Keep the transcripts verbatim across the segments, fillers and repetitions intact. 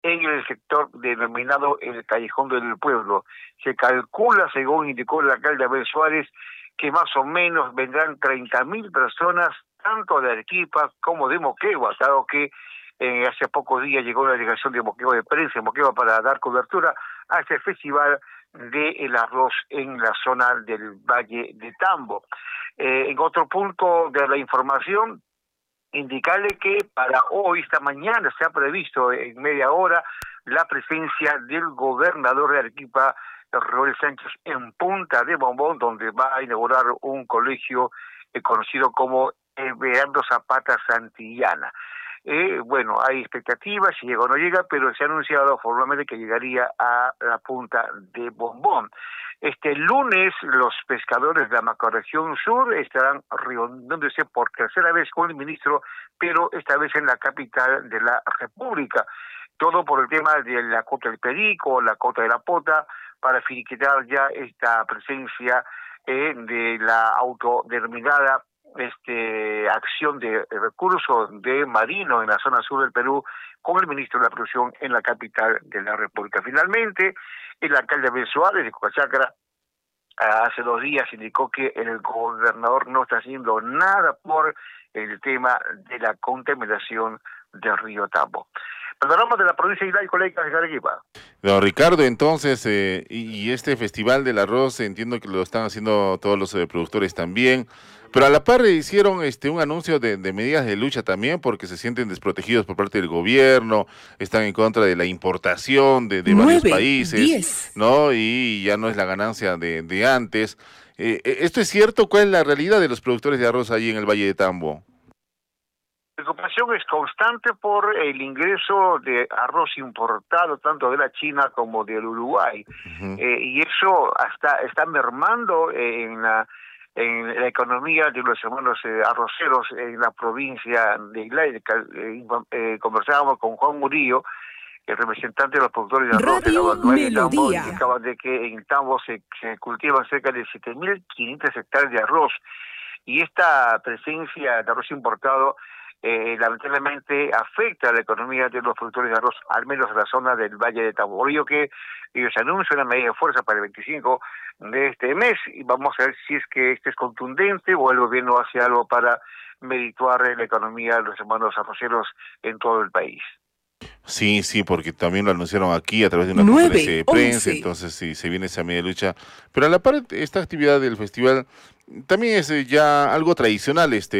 en el sector denominado el Callejón del Pueblo. Se calcula, según indicó el alcalde Abel Suárez, que más o menos vendrán treinta mil personas, tanto de Arequipa como de Moquegua, dado que eh, hace pocos días llegó una delegación de Moquegua de prensa en Moquegua para dar cobertura a este festival del arroz en la zona del Valle de Tambo. Eh, en otro punto de la información, indicarle que para hoy, esta mañana, se ha previsto en media hora la presencia del gobernador de Arequipa, Roel Sánchez, en Punta de Bombón, donde va a inaugurar un colegio eh, conocido como Everardo Zapata Santillana. Eh, bueno, hay expectativas, si llega o no llega, pero se ha anunciado formalmente que llegaría a la Punta de Bombón. Este lunes los pescadores de la macrorregión sur estarán reuniéndose por tercera vez con el ministro, pero esta vez en la capital de la República. Todo por el tema de la cota del perico, la cota de la pota, para finiquitar ya esta presencia eh, de la autodenominada este acción de recursos de marino en la zona sur del Perú con el ministro de la Producción en la capital de la República. Finalmente, el alcalde Abel Suárez de Cocachacra hace dos días indicó que el gobernador no está haciendo nada por el tema de la contaminación del río Tambo. Panorama de la provincia de Islay, colegas de Arequipa. Don Ricardo, entonces, eh, y, y este festival del arroz, entiendo que lo están haciendo todos los eh, productores también, pero a la par hicieron este un anuncio de, de medidas de lucha también, porque se sienten desprotegidos por parte del gobierno, están en contra de la importación de, de varios países, diez. ¿No? Y ya no es la ganancia de, de antes. Eh, ¿Esto es cierto? ¿Cuál es la realidad de los productores de arroz allí en el Valle de Tambo? La preocupación es constante por el ingreso de arroz importado tanto de la China como del Uruguay. Uh-huh. eh, y eso hasta está mermando en la en la economía de los hermanos eh, arroceros en la provincia de Islay. Eh, eh, conversábamos con Juan Murillo, el representante de los productores de arroz de la Tambo, indicaba de que en Tambo se, se cultivan cerca de siete mil quinientos hectáreas de arroz, y esta presencia de arroz importado Eh, lamentablemente afecta a la economía de los productores de arroz, al menos en la zona del Valle de Tambo. Por ello que ellos anuncian una medida de fuerza para el veinticinco de este mes, y vamos a ver si es que este es contundente o el gobierno hace algo para merituar la economía de los hermanos arroceros en todo el país. Sí, sí, porque también lo anunciaron aquí a través de una conferencia de prensa, entonces sí, se viene esa media lucha. Pero a la par, esta actividad del festival también es ya algo tradicional, este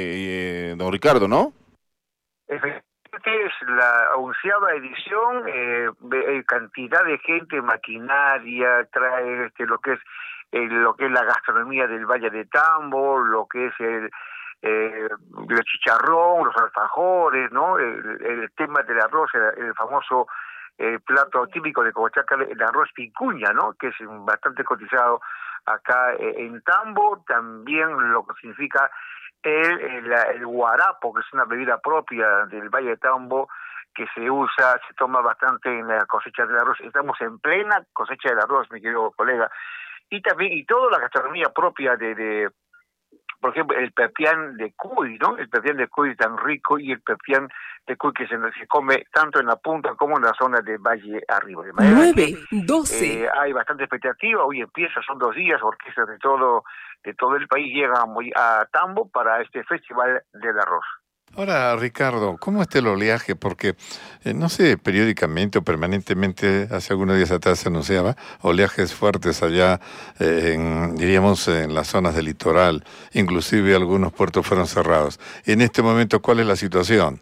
eh, eh, don Ricardo, ¿no? Efectivamente, es la onceava edición, eh, cantidad de gente, maquinaria, trae este, lo que es eh, lo que es la gastronomía del Valle de Tambo, lo que es el Eh, el chicharrón, los alfajores, ¿no? El, el tema del arroz, el, el famoso eh, plato típico de Cocachacra, el arroz picuña, ¿no? Que es bastante cotizado acá eh, en Tambo. También lo que significa el, el, el guarapo, que es una bebida propia del Valle de Tambo, que se usa, se toma bastante en la cosecha del arroz. Estamos en plena cosecha del arroz, mi querido colega. Y también, y toda la gastronomía propia de, de por ejemplo, el pepián de cuy, ¿no? El pepián de cuy tan rico, y el pepián de cuy que se, se come tanto en la punta como en la zona del Valle arriba. De nueve, doce. Eh, hay bastante expectativa, hoy empieza, son dos días, orquestas de todo de todo el país llegan a, a Tambo para este festival del arroz. Ahora, Ricardo, ¿cómo está el oleaje? Porque, eh, no sé, periódicamente o permanentemente, hace algunos días atrás se anunciaba oleajes fuertes allá, eh, en, diríamos, en las zonas del litoral. Inclusive algunos puertos fueron cerrados. En este momento, ¿cuál es la situación?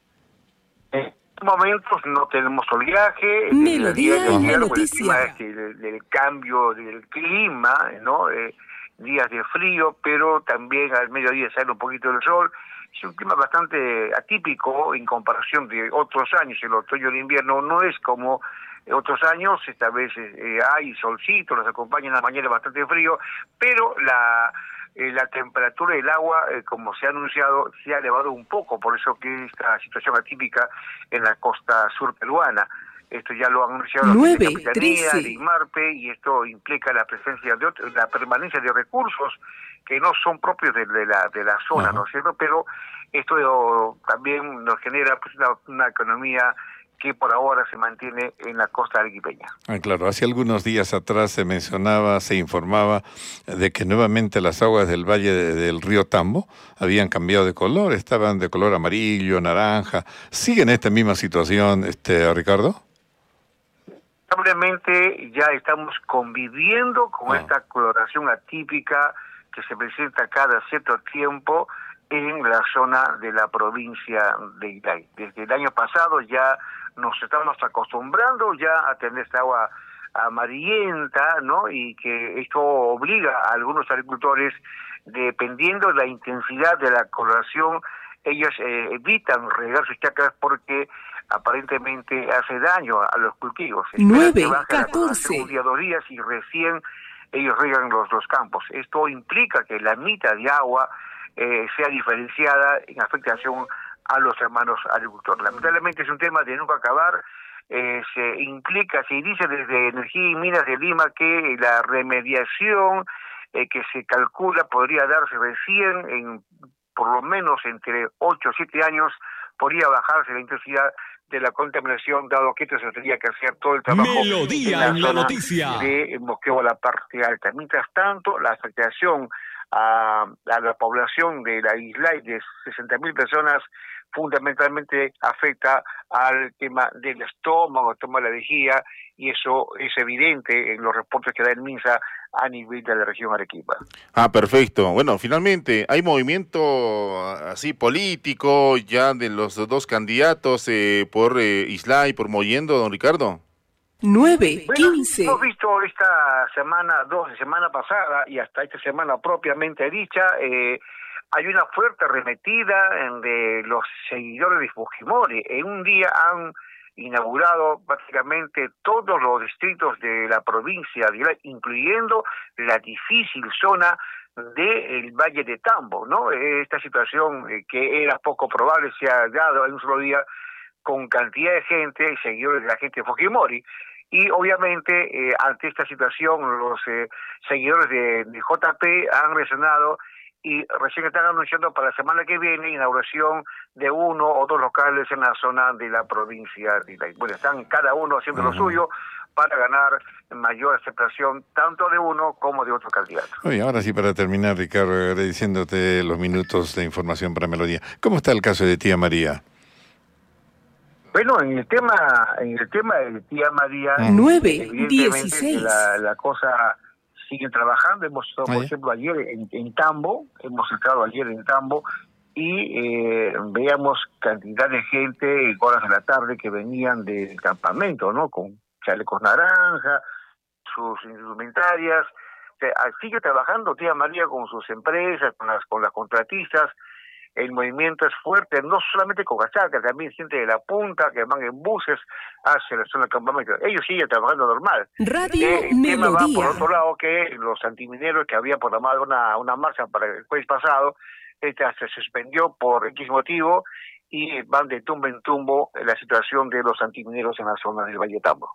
En estos momentos no tenemos oleaje. Melodía en la noticia. El tema del, del cambio del clima, ¿no? Eh, días de frío, pero también al mediodía sale un poquito el sol. Es un clima bastante atípico en comparación de otros años. El otoño y el invierno no es como otros años. Esta vez eh, hay solcito, nos acompaña en la mañana bastante frío, pero la eh, la temperatura del agua, eh, como se ha anunciado, se ha elevado un poco, por eso que esta situación atípica en la costa sur peruana. Esto ya lo han anunciado nueve, la Capitanía, el IMARPE, y esto implica la presencia de otro, la permanencia de recursos que no son propios de, de la de la zona, uh-huh. ¿no es cierto? Pero esto también nos genera pues una, una economía que por ahora se mantiene en la costa arequipeña. Ah, claro, hace algunos días atrás se mencionaba, se informaba de que nuevamente las aguas del valle de, del río Tambo habían cambiado de color, estaban de color amarillo, naranja. ¿Sigue en esta misma situación, este Ricardo? Lamentablemente ya estamos conviviendo con Ah. esta coloración atípica que se presenta cada cierto tiempo en la zona de la provincia de Islay. Desde el año pasado ya nos estamos acostumbrando ya a tener esta agua amarillenta, ¿no? Y que esto obliga a algunos agricultores, dependiendo de la intensidad de la coloración, ellos eh, evitan regar sus chacras porque aparentemente hace daño a los cultivos. nueve, catorce. Un día, dos días y recién ellos riegan los, los campos. Esto implica que la mitad de agua eh, sea diferenciada en afectación a los hermanos agricultores. Lamentablemente es un tema de nunca acabar. Eh, se implica, se dice desde Energía y Minas de Lima que la remediación eh, que se calcula podría darse recién en por lo menos entre ocho o siete años, podría bajarse la intensidad de la contaminación, dado que esto se tendría que hacer todo el trabajo Melodía en la, en la zona noticia de Moquegua, la parte alta. Mientras tanto, la afectación a, a la población de la isla de sesenta mil personas fundamentalmente afecta al tema del estómago, el tema de la vejiga, y eso es evidente en los reportes que da el MINSA a nivel de la región Arequipa. Ah, perfecto. Bueno, finalmente, ¿hay movimiento así político ya de los dos candidatos eh, por eh, Islay, por Mollendo, don Ricardo? nueve, Bueno, quince. hemos visto esta semana, dos de semana pasada y hasta esta semana propiamente dicha, eh, hay una fuerte arremetida de los seguidores de Fujimori. En un día han inaugurado prácticamente todos los distritos de la provincia de Islay, incluyendo la difícil zona del Valle de Tambo, ¿no? Esta situación eh, que era poco probable se ha dado en un solo día con cantidad de gente, seguidores de la gente de Fujimori. Y obviamente eh, ante esta situación los eh, seguidores de, de J P han reaccionado y recién están anunciando para la semana que viene inauguración de uno o dos locales en la zona de la provincia de Islay. Bueno, están cada uno haciendo uh-huh. lo suyo para ganar mayor aceptación tanto de uno como de otro candidato. Oye, ahora sí, para terminar, Ricardo, agradeciéndote los minutos de información para Melodía. ¿Cómo está el caso de Tía María? Bueno, en el tema, en el tema de Tía María, nueve, dieciséis. La, la cosa sigue trabajando. Hemos estado, por ejemplo, ayer en, en Tambo, hemos estado ayer en Tambo y eh, veíamos cantidad de gente en horas de la tarde que venían del campamento, ¿no? Con chalecos naranja, sus indumentarias. O sea, sigue trabajando Tía María con sus empresas, con las, con las contratistas. El movimiento es fuerte, no solamente con Cachaca, también gente de la punta que van en buses hacia la zona del campamento. Ellos siguen trabajando normal. Radio eh, el Melodía. tema va por otro lado, que los antimineros que habían programado una, una marcha para el jueves pasado, esta se suspendió por X motivo y van de tumbo en tumbo en la situación de los antimineros en la zona del Valle Tambo.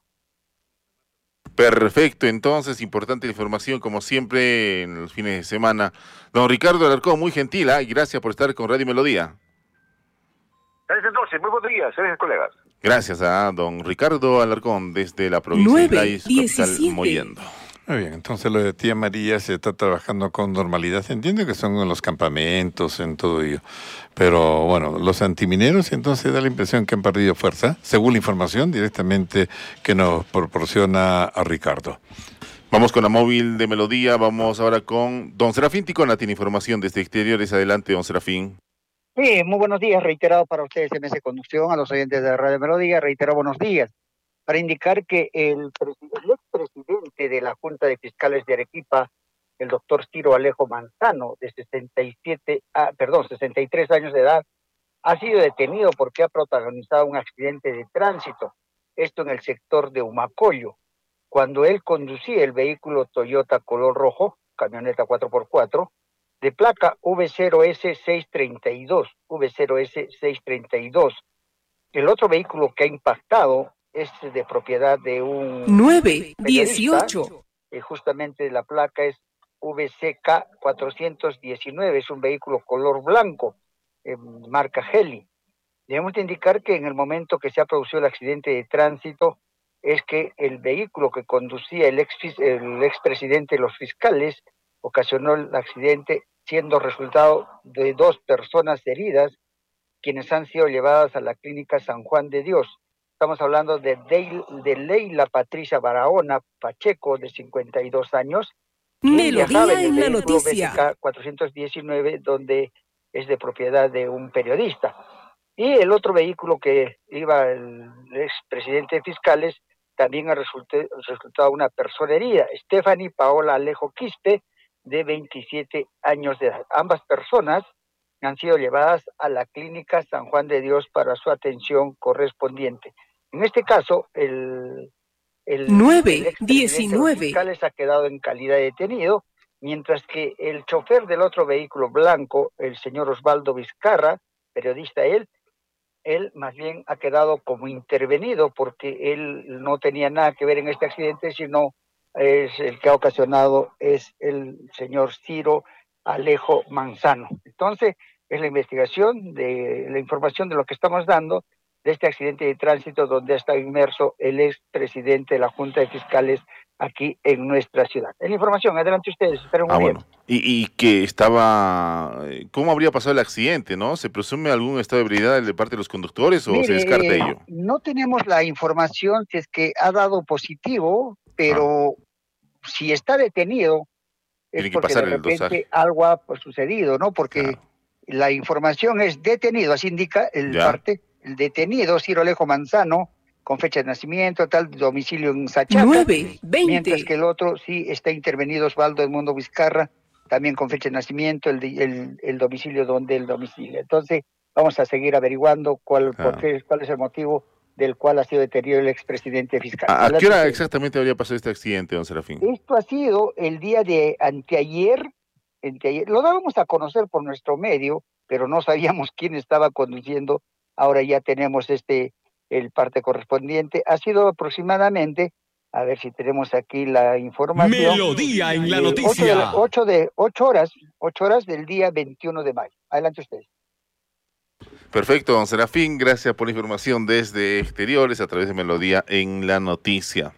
Perfecto, entonces, importante información como siempre en los fines de semana. Don Ricardo Alarcón, muy gentil, ¿eh? Y gracias por estar con Radio Melodía. Gracias entonces, muy buenos días, gracias colegas. Gracias a don Ricardo Alarcón desde la provincia de Islay, su capital Mollendo. Muy bien, entonces lo de Tía María se está trabajando con normalidad. Entiendo que son en los campamentos, en todo ello. Pero bueno, los antimineros entonces da la impresión que han perdido fuerza, según la información directamente que nos proporciona a Ricardo. Vamos con la móvil de Melodía, vamos ahora con don Serafín Ticona, tiene información desde exteriores. Adelante, don Serafín. Sí, muy buenos días, reiterado para ustedes en esa conducción, a los oyentes de Radio Melodía, reitero buenos días. Para indicar que el, el expresidente de la Junta de Fiscales de Arequipa, el doctor Ciro Alejo Manzano, de sesenta y siete, ah, perdón, sesenta y tres años de edad, ha sido detenido porque ha protagonizado un accidente de tránsito, esto en el sector de Humacoyo, cuando él conducía el vehículo Toyota color rojo, camioneta cuatro por cuatro, de placa V cero S seiscientos treinta y dos, V cero S seiscientos treinta y dos. El otro vehículo que ha impactado es de propiedad de un nueve dieciocho. Eh, justamente la placa es V C K cuatrocientos diecinueve, es un vehículo color blanco, eh, marca Heli. Debemos de indicar que en el momento que se ha producido el accidente de tránsito es que el vehículo que conducía el ex el expresidente de los fiscales ocasionó el accidente, siendo resultado de dos personas heridas, quienes han sido llevadas a la clínica San Juan de Dios. Estamos hablando de, de, de Leila Patricia Barahona Pacheco, de cincuenta y dos años, Melodía en la noticia. B C K cuatrocientos diecinueve, donde es de propiedad de un periodista. Y el otro vehículo que iba el expresidente de fiscales también ha resultado, resultado una persona herida, Stephanie Paola Alejo Quispe, de veintisiete años de edad. Ambas personas han sido llevadas a la clínica San Juan de Dios para su atención correspondiente. En este caso, el, el, nueve el diecinueve fiscales ha quedado en calidad de detenido, mientras que el chofer del otro vehículo blanco, el señor Osvaldo Vizcarra, periodista él, él más bien ha quedado como intervenido porque él no tenía nada que ver en este accidente, sino es el que ha ocasionado es el señor Ciro Alejo Manzano. Entonces, es la investigación de la información de lo que estamos dando de este accidente de tránsito donde está inmerso el expresidente de la Junta de Fiscales aquí en nuestra ciudad. Es la información, adelante ustedes, espero muy ah, bien. Bueno. Y, y que estaba, ¿cómo habría pasado el accidente, no? ¿Se presume algún estado de ebriedad de parte de los conductores o Mire, se descarta ello? No tenemos la información si es que ha dado positivo, pero ah. si está detenido es Tiene porque que pasar de el repente dosaje. algo ha pues, sucedido, ¿no? Porque claro. La información es detenido, así indica el ¿Ya? parte, el detenido Ciro Alejo Manzano, con fecha de nacimiento, tal, domicilio en Sachaca, nueve veinte mientras que el otro sí está intervenido Osvaldo Edmundo Vizcarra, también con fecha de nacimiento, el, el, el domicilio donde el domicilio. Entonces, vamos a seguir averiguando cuál, ah. por qué, cuál es el motivo del cual ha sido detenido el expresidente fiscal. ¿A, ¿A qué hora exactamente habría pasado este accidente, don Serafín? Esto ha sido el día de anteayer, anteayer, lo dábamos a conocer por nuestro medio, pero no sabíamos quién estaba conduciendo, ahora ya tenemos este, el parte correspondiente, ha sido aproximadamente, a ver si tenemos aquí la información. Melodía en la noticia. ocho de, ocho horas, ocho horas del día veintiuno de mayo. Adelante ustedes. Perfecto, don Serafín, gracias por la información desde exteriores a través de Melodía en la noticia.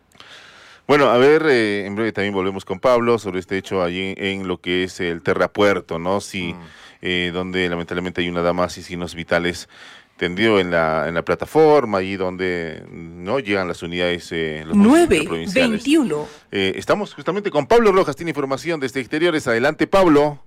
Bueno, a ver, eh, en breve también volvemos con Pablo sobre este hecho allí en, en lo que es el Terrapuerto, ¿no? Sí, mm. eh, donde lamentablemente hay una dama sin signos vitales tendido en la en la plataforma, allí donde no llegan las unidades eh, los nueve veintiuno. Eh, estamos justamente con Pablo Rojas, tiene información desde exteriores. Adelante, Pablo.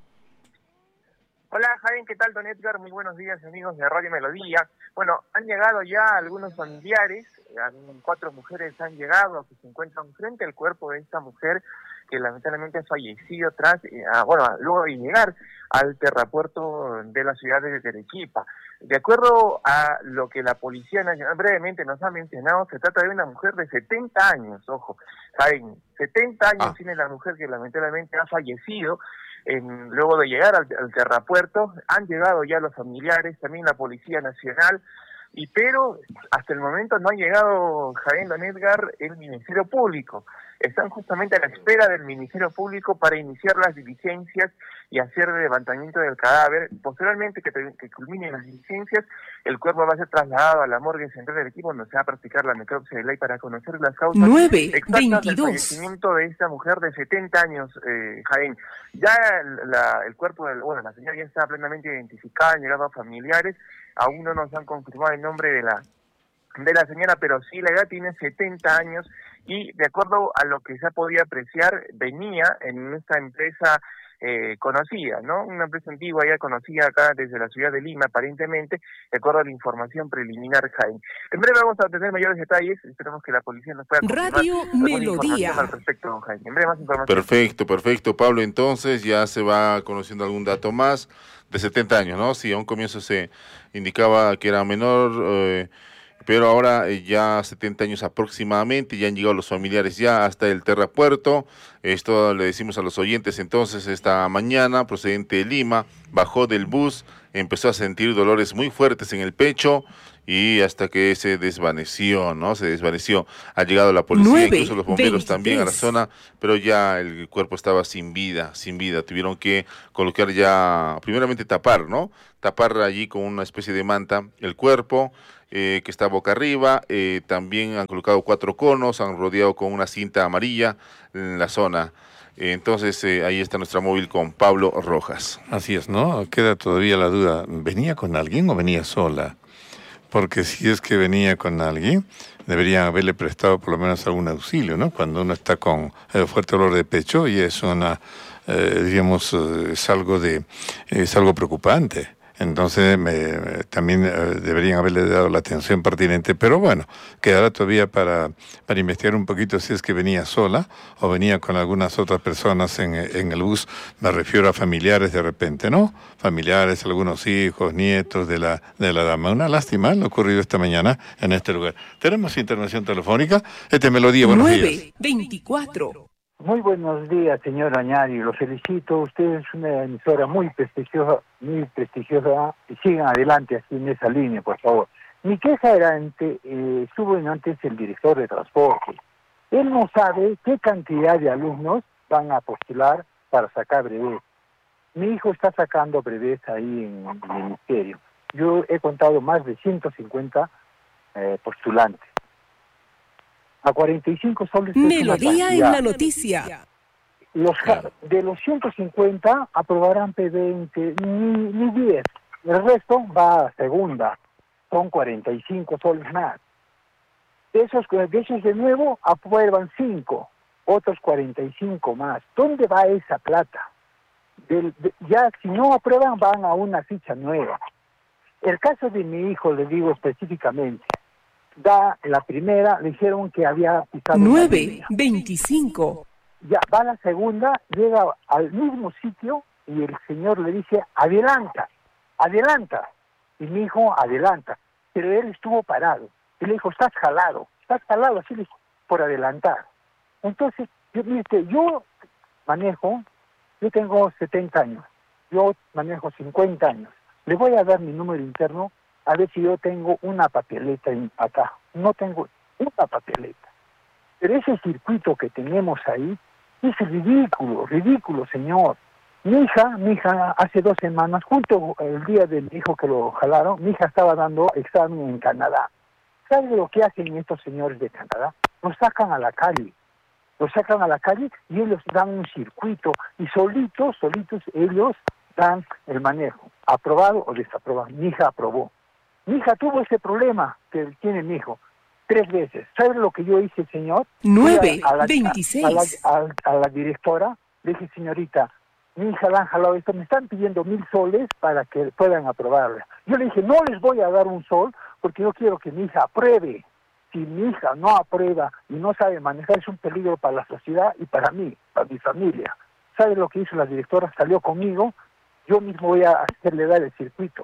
Hola, Javier, ¿qué tal, don Edgar? Muy buenos días, amigos de Radio Melodía. Bueno, han llegado ya algunos familiares, cuatro mujeres han llegado, que se encuentran frente al cuerpo de esta mujer que lamentablemente ha fallecido tras, eh, bueno, luego de llegar al terrapuerto de la ciudad de Arequipa. De acuerdo a lo que la Policía Nacional brevemente nos ha mencionado, se trata de una mujer de setenta años, ojo, Javier, setenta años ah. tiene la mujer que lamentablemente ha fallecido. En, luego de llegar al, al terrapuerto, han llegado ya los familiares, también la Policía Nacional, y pero hasta el momento no ha llegado, Javier, don Edgar, el Ministerio Público. Están justamente a la espera del Ministerio Público para iniciar las diligencias y hacer el levantamiento del cadáver. Posteriormente que, que culminen las diligencias, el cuerpo va a ser trasladado a la morgue central del equipo, donde se va a practicar la necropsia de ley para conocer las causas exactas del fallecimiento de esta mujer de setenta años, eh, Jaén. Ya la, el cuerpo, del, bueno, la señora ya está plenamente identificada, han llegado a familiares, aún no nos han confirmado el nombre de la de la señora, pero sí, la edad tiene setenta años y de acuerdo a lo que se ha podido apreciar, venía en esta empresa eh, conocida, ¿no? Una empresa antigua ya conocida acá desde la ciudad de Lima, aparentemente, de acuerdo a la información preliminar, Jaime. En breve vamos a tener mayores detalles, esperamos que la policía nos pueda confirmar Radio Melodía al respecto, don Jaime. En breve más información. Perfecto, perfecto, Pablo, entonces ya se va conociendo algún dato más de setenta años, ¿no? Si a un comienzo se indicaba que era menor, eh, pero ahora eh, ya setenta años aproximadamente, ya han llegado los familiares ya hasta el terrapuerto. Esto le decimos a los oyentes entonces esta mañana, procedente de Lima, bajó del bus, empezó a sentir dolores muy fuertes en el pecho y hasta que se desvaneció, ¿no? Se desvaneció. Ha llegado la policía, nueve, incluso los bomberos veintitrés. también a la zona, pero ya el cuerpo estaba sin vida, sin vida. Tuvieron que colocar ya, primeramente tapar, ¿no? Tapar allí con una especie de manta el cuerpo, eh, que está boca arriba. Eh, también han colocado cuatro conos, han rodeado con una cinta amarilla en la zona. Entonces, eh, ahí está nuestra móvil con Pablo Rojas. Así es, ¿no? Queda todavía la duda, ¿venía con alguien o venía sola? Porque si es que venía con alguien, deberían haberle prestado por lo menos algún auxilio, ¿no? Cuando uno está con eh, fuerte dolor de pecho y es una, eh, diríamos, eh, es algo de, es algo preocupante. Entonces me, también eh, deberían haberle dado la atención pertinente, pero bueno, quedará todavía para, para investigar un poquito si es que venía sola o venía con algunas otras personas en, en el bus. Me refiero a familiares de repente, ¿no? Familiares, algunos hijos, nietos de la, de la dama. Una lástima lo ocurrido esta mañana en este lugar. Tenemos intervención telefónica. Este Melodía, buenos días. nueve veinticuatro. Muy buenos días, señor Añari. Lo felicito. Usted es una emisora muy prestigiosa, muy prestigiosa. Y sigan adelante así en esa línea, por favor. Mi queja era, ante, eh, estuvo en antes el director de transporte. Él no sabe qué cantidad de alumnos van a postular para sacar brevés. Mi hijo está sacando brevés ahí en el ministerio. Yo he contado más de ciento cincuenta eh, postulantes. A cuarenta y cinco soles. Melodía en la noticia. Los, de los ciento cincuenta aprobarán P veinte, ni, ni diez. El resto va a segunda. Son cuarenta y cinco soles más. De esos, de esos de nuevo aprueban cinco, otros cuarenta y cinco más. ¿Dónde va esa plata? Del, de, ya si no aprueban van a una ficha nueva. El caso de mi hijo, le digo específicamente, da la primera, le dijeron que había pisado nueve veinticinco. Ya va la segunda, llega al mismo sitio y el señor le dice, adelanta, adelanta. Y mi hijo adelanta, pero él estuvo parado. Y le dijo, estás jalado, estás jalado, así le dijo, por adelantar. Entonces, yo, mire, yo manejo, yo tengo setenta años, yo manejo cincuenta años. Le voy a dar mi número interno a ver si yo tengo una papeleta acá. No tengo una papeleta. Pero ese circuito que tenemos ahí es ridículo, ridículo, señor. Mi hija, mi hija hace dos semanas, justo el día de mi hijo que lo jalaron, mi hija estaba dando examen en Canadá. ¿Sabe lo que hacen estos señores de Canadá? Los sacan a la calle. Los sacan a la calle y ellos dan un circuito y solitos, solitos ellos dan el manejo. Aprobado o desaprobado. Mi hija aprobó. Mi hija tuvo ese problema que tiene mi hijo tres veces. ¿Sabe lo que yo hice, señor? nueve veintiséis. A la, a, la, a la directora le dije, señorita, mi hija la han jalado esto, me están pidiendo mil soles para que puedan aprobarla. Yo le dije, no les voy a dar un sol porque yo quiero que mi hija apruebe. Si mi hija no aprueba y no sabe manejar, es un peligro para la sociedad y para mí, para mi familia. ¿Sabe lo que hizo la directora? Salió conmigo, yo mismo voy a hacerle dar el circuito.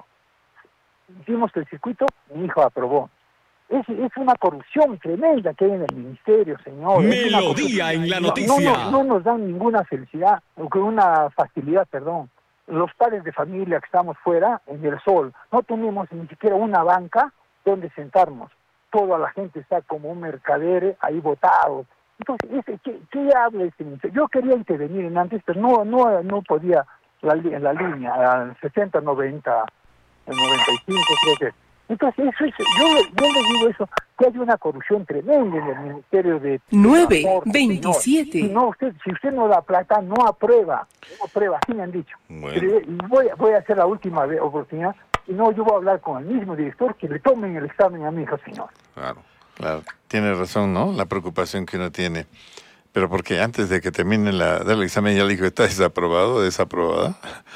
Hicimos el circuito, mi hijo aprobó. Es, es una corrupción tremenda que hay en el ministerio, señor. Melodía en la noticia. No, no, no nos dan ninguna felicidad, una facilidad, perdón. Los padres de familia que estamos fuera, en el sol, no tenemos ni siquiera una banca donde sentarnos. Toda la gente está como un mercader ahí botado. Entonces, ese, ¿qué, qué habla este ministerio? Yo quería intervenir en antes, pero no, no, no podía la, en la línea, al sesenta, noventa, noventa y cinco, creo que. Entonces, eso es, yo, yo le digo eso, que hay una corrupción tremenda en el Ministerio de nueve veintisiete. Si no, usted, si usted no da plata, no aprueba, no aprueba, así me han dicho. Bueno. Pero voy, voy a hacer la última oportunidad, y no, yo voy a hablar con el mismo director, que le tomen el examen a mi hijo, señor. Claro. Claro, tiene razón, ¿no? La preocupación que uno tiene. Pero porque antes de que termine la, del examen ya le dijo, ¿está desaprobado o desaprobada?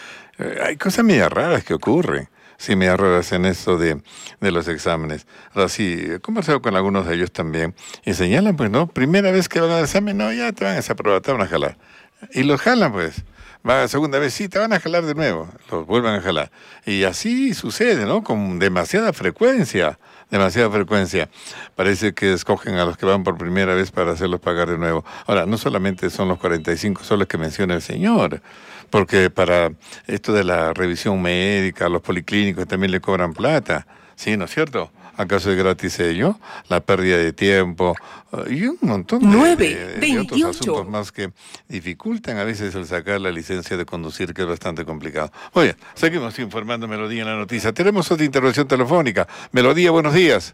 Eh, hay cosas medio raras que ocurren. Sí, medio raras en esto de, de los exámenes. Ahora sí, he conversado con algunos de ellos también y señalan, pues, ¿no? Primera vez que van al examen, no, ya te van a desaprobar, te van a jalar. Y los jalan, pues. Va a segunda vez, sí, te van a jalar de nuevo. Los vuelven a jalar. Y así sucede, ¿no? Con demasiada frecuencia. Demasiada frecuencia. Parece que escogen a los que van por primera vez para hacerlos pagar de nuevo. Ahora, no solamente son los cuarenta y cinco soles que menciona el señor, porque para esto de la revisión médica, los policlínicos también le cobran plata. Sí, ¿no es cierto? ¿Acaso es gratis ello? La pérdida de tiempo uh, y un montón de, nueve, de, de veintiocho. otros asuntos más que dificultan a veces el sacar la licencia de conducir, que es bastante complicado. Muy bien, seguimos informando Melodía en la noticia. Tenemos otra intervención telefónica. Melodía, buenos días.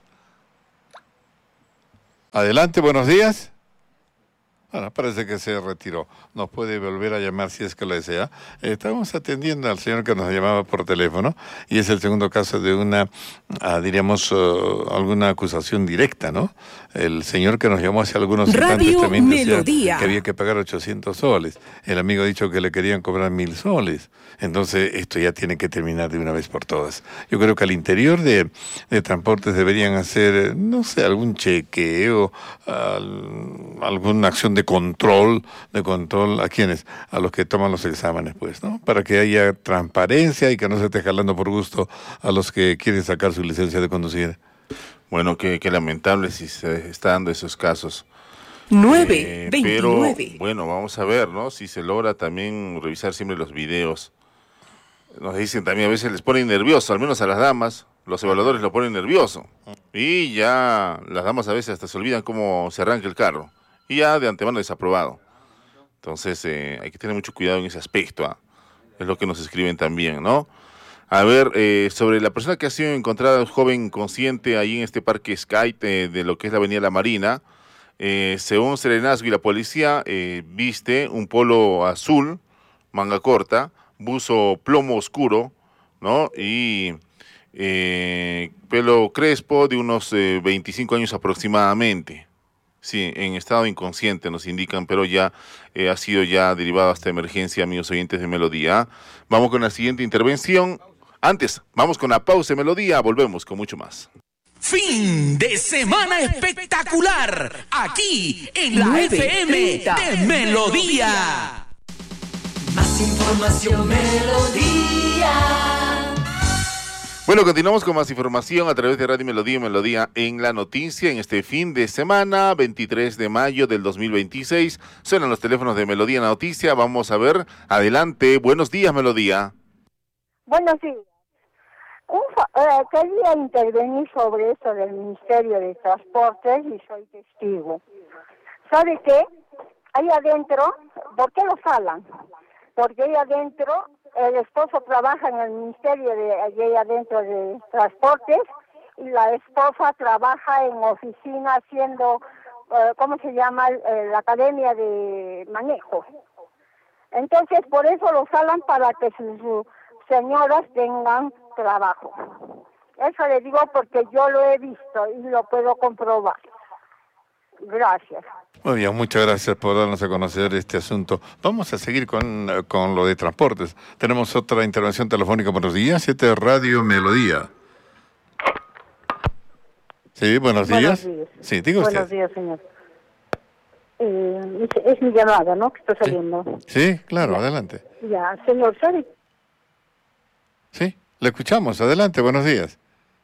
Adelante, buenos días. Bueno, parece que se retiró. Nos puede volver a llamar si es que lo desea. Eh, estamos atendiendo al señor que nos llamaba por teléfono y es el segundo caso de una, ah, diríamos, uh, alguna acusación directa, ¿no? El señor que nos llamó hace algunos instantes también decía que había que pagar ochocientos soles. El amigo ha dicho que le querían cobrar mil soles. Entonces, esto ya tiene que terminar de una vez por todas. Yo creo que al interior de, de transportes deberían hacer, no sé, algún chequeo, uh, alguna acción de control, de control a quienes, a los que toman los exámenes, pues, ¿no? Para que haya transparencia y que no se esté jalando por gusto a los que quieren sacar su licencia de conducir. Bueno, qué, qué lamentable si se está dando esos casos. nueve, eh, veintinueve. Pero, bueno, vamos a ver, ¿no? Si se logra también revisar siempre los videos. Nos dicen también, a veces les ponen nervioso, al menos a las damas, los evaluadores lo ponen nervioso. Y ya las damas a veces hasta se olvidan cómo se arranca el carro. Y ya de antemano desaprobado. Entonces eh, hay que tener mucho cuidado en ese aspecto. ¿eh? Es lo que nos escriben también, ¿no? A ver, eh, sobre la persona que ha sido encontrada, un joven inconsciente ahí en este parque Sky eh, de lo que es la avenida La Marina, eh, según Serenazgo y la policía, eh, viste un polo azul, manga corta, buzo plomo oscuro, ¿no? Y eh, pelo crespo de unos eh, veinticinco años aproximadamente. Sí, en estado inconsciente nos indican, pero ya eh, ha sido ya derivado hasta emergencia, amigos oyentes de Melodía. Vamos con la siguiente intervención. Antes, vamos con la pausa de Melodía, volvemos con mucho más. Fin de semana espectacular, aquí en la F M de Melodía. Más información, Melodía. Bueno, continuamos con más información a través de Radio Melodía y Melodía en la noticia en este fin de semana, veintitrés de mayo del dos mil veintiséis. Suenan los teléfonos de Melodía en la noticia. Vamos a ver. Adelante. Buenos días, Melodía. Buenos días. Un fa- eh, quería intervenir sobre esto del Ministerio de Transportes y soy testigo. ¿Sabe qué? Ahí adentro, ¿por qué lo jalan? Porque ahí adentro, el esposo trabaja en el Ministerio de ahí adentro de Transportes y la esposa trabaja en oficina haciendo, eh, ¿cómo se llama? Eh, la Academia de Manejo. Entonces, por eso lo jalan para que sus, sus señoras tengan trabajo. Eso le digo porque yo lo he visto y lo puedo comprobar. Gracias. Muy bien, muchas gracias por darnos a conocer este asunto. Vamos a seguir con, con lo de transportes. Tenemos otra intervención telefónica. Buenos días, este es Radio Melodía. Sí, buenos días. Buenos días. Sí, diga usted. Buenos días, señor. Eh, es, es mi llamada, ¿no? Que está saliendo. Sí, sí, claro, Ya. adelante. Ya, señor, ¿sabe? Sí, le escuchamos. Adelante, buenos días.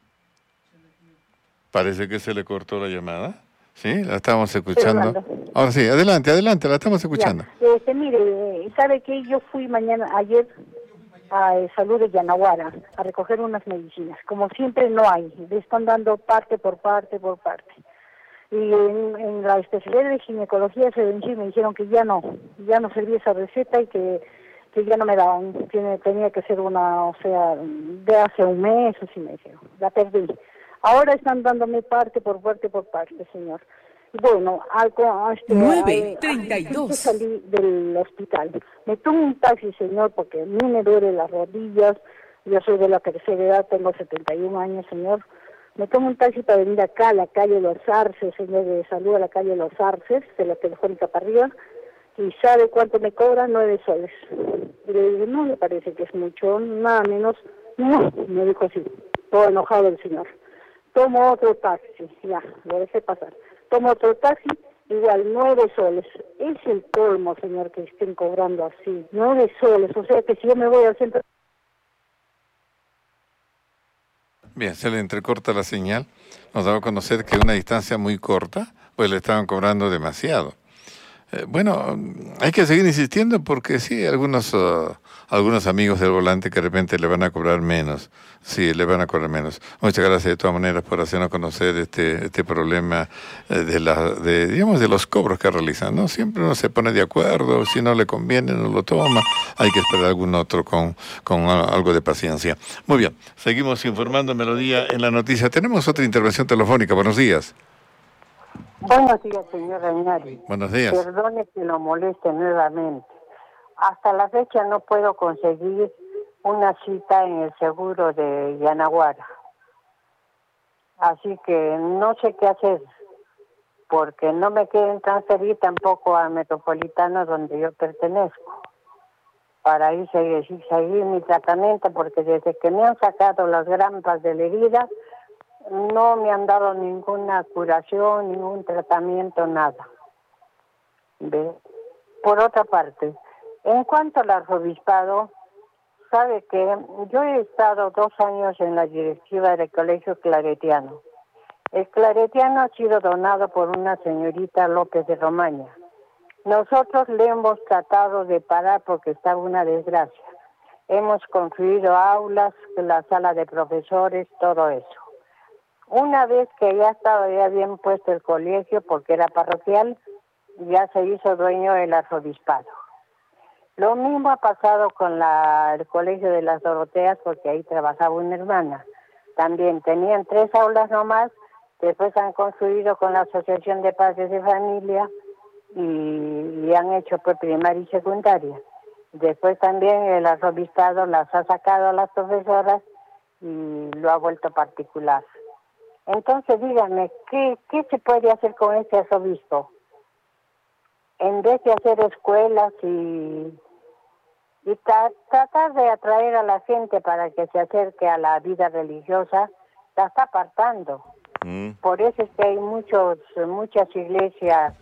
Parece que se le cortó la llamada. Sí, la estamos escuchando. Fernando. Ahora sí, adelante, adelante, la estamos escuchando. Ya. Este, mire, ¿sabe qué? Yo fui mañana, ayer, a eh, Salud de Yanaguara a recoger unas medicinas. Como siempre no hay, le están dando parte por parte por parte. Y en, en la especialidad de ginecología se venció y me dijeron que ya no, ya no servía esa receta y que, que ya no me daban, que tenía que ser una, o sea, de hace un mes, así me dijeron, la perdí. Ahora están dándome parte por parte por parte, señor. Bueno, algo... Este, nueve treinta y dos. Yo salí del hospital. Me tomo un taxi, señor, porque a mí me duelen las rodillas. Yo soy de la tercera edad, tengo setenta y un años, señor. Me tomo un taxi para venir acá, a la calle Los Arces, señor, de salud a la calle Los Arces, de la telefónica para arriba. ¿Y sabe cuánto me cobra? Nueve soles. Y le digo, no me parece que es mucho, nada menos. No, me dijo así, todo enojado el señor. Tomo otro taxi, ya, lo dejé pasar. Tomo otro taxi, igual, nueve soles. Es el colmo, señor, que estén cobrando así, nueve soles. O sea que si yo me voy al centro... Bien, se le entrecorta la señal. Nos daba a conocer que una distancia muy corta, pues le estaban cobrando demasiado. Eh, bueno, hay que seguir insistiendo porque sí, algunos uh, algunos amigos del volante que de repente le van a cobrar menos. Sí, le van a cobrar menos. Muchas gracias de todas maneras por hacernos conocer este este problema eh, de la de digamos de los cobros que realizan, ¿no? Siempre uno se pone de acuerdo, si no le conviene no lo toma, hay que esperar algún otro con con algo de paciencia. Muy bien, seguimos informando Melodía en la noticia. Tenemos otra intervención telefónica. Buenos días. Buenos días, señor Reynari. Buenos días. Perdone que lo moleste nuevamente. Hasta la fecha no puedo conseguir una cita en el seguro de Yanaguara. Así que no sé qué hacer, porque no me quieren transferir tampoco al Metropolitano donde yo pertenezco, para ir seguir, seguir mi tratamiento, porque desde que me han sacado las grampas de la herida, no me han dado ninguna curación, ningún tratamiento, nada. ¿Ve? Por otra parte, en cuanto al arzobispado, sabe que yo he estado dos años en la directiva del Colegio Claretiano. El Claretiano ha sido donado por una señorita López de Romaña. Nosotros le hemos tratado de parar porque estaba una desgracia. Hemos construido aulas, la sala de profesores, todo eso. Una vez que ya estaba ya bien puesto el colegio, porque era parroquial, ya se hizo dueño del arzobispado. Lo mismo ha pasado con la, el colegio de las Doroteas, porque ahí trabajaba una hermana. También tenían tres aulas nomás, después han construido con la Asociación de Padres de Familia y, y han hecho pues primaria y secundaria. Después también el arzobispado las ha sacado a las profesoras y lo ha vuelto particular. Entonces díganme, ¿qué, qué se puede hacer con este arzobispo? En vez de hacer escuelas y, y tra tratar de atraer a la gente para que se acerque a la vida religiosa, la está apartando. Mm. Por eso es que hay muchos, muchas iglesias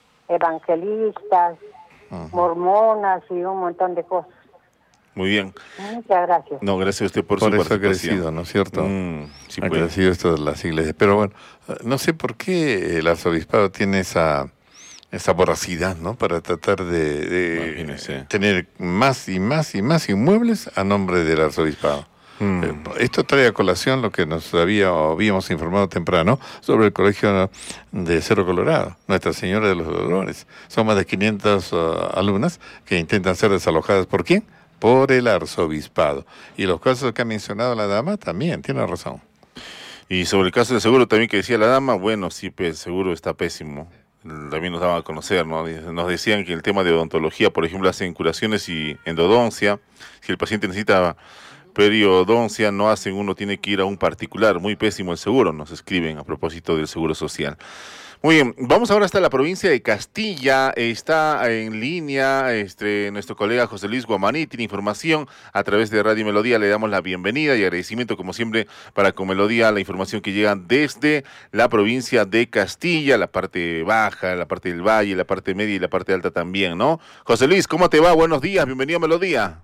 evangelistas, uh-huh. mormonas y un montón de cosas. Muy bien. Muchas gracias. No, gracias a usted por, por su eso participación. ha crecido, ¿no es cierto? Mm, sí, ha pues. crecido esto de las iglesias. Pero bueno, no sé por qué el arzobispado tiene esa, esa voracidad, ¿no? Para tratar de, de tener más y más y más inmuebles a nombre del arzobispado. Mm. Eh, esto trae a colación lo que nos había, habíamos informado temprano sobre el colegio de Cerro Colorado, Nuestra Señora de los Dolores. Son más de quinientas uh, alumnas que intentan ser desalojadas. ¿Por quién? Por el arzobispado. Y los casos que ha mencionado la dama también, tiene razón. Y sobre el caso del seguro también que decía la dama, bueno, sí, pues, el seguro está pésimo. También nos daban a conocer, ¿no? Nos decían que el tema de odontología, por ejemplo, hacen curaciones y endodoncia. Si el paciente necesita periodoncia, no hacen, uno tiene que ir a un particular. Muy pésimo el seguro, nos escriben a propósito del seguro social. Muy bien, vamos ahora hasta la provincia de Castilla. Está en línea este, nuestro colega José Luis Guamaní, tiene información a través de Radio Melodía. Le damos la bienvenida y agradecimiento, como siempre, para con Melodía, la información que llega desde la provincia de Castilla, la parte baja, la parte del valle, la parte media y la parte alta también, ¿no? José Luis, ¿cómo te va? Buenos días, bienvenido a Melodía.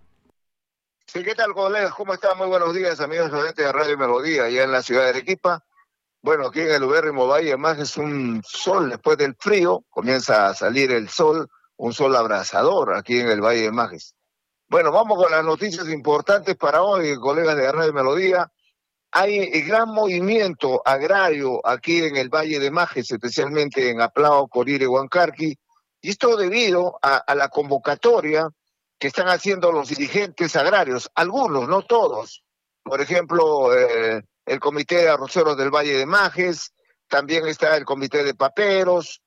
Sí, ¿qué tal, colegas? ¿Cómo están? Muy buenos días, amigos oyentes de Radio Melodía, allá en la ciudad de Arequipa. Bueno, aquí en el ubérrimo Valle de Majes es un sol después del frío, comienza a salir el sol, un sol abrasador aquí en el Valle de Majes. Bueno, vamos con las noticias importantes para hoy, colegas de Radio Melodía. Hay gran movimiento agrario aquí en el Valle de Majes, especialmente en Aplao, Corire, Huancarqui, y esto debido a, a la convocatoria que están haciendo los dirigentes agrarios, algunos, no todos. Por ejemplo, eh, el Comité de Arroceros del Valle de Majes, también está el Comité de Paperos,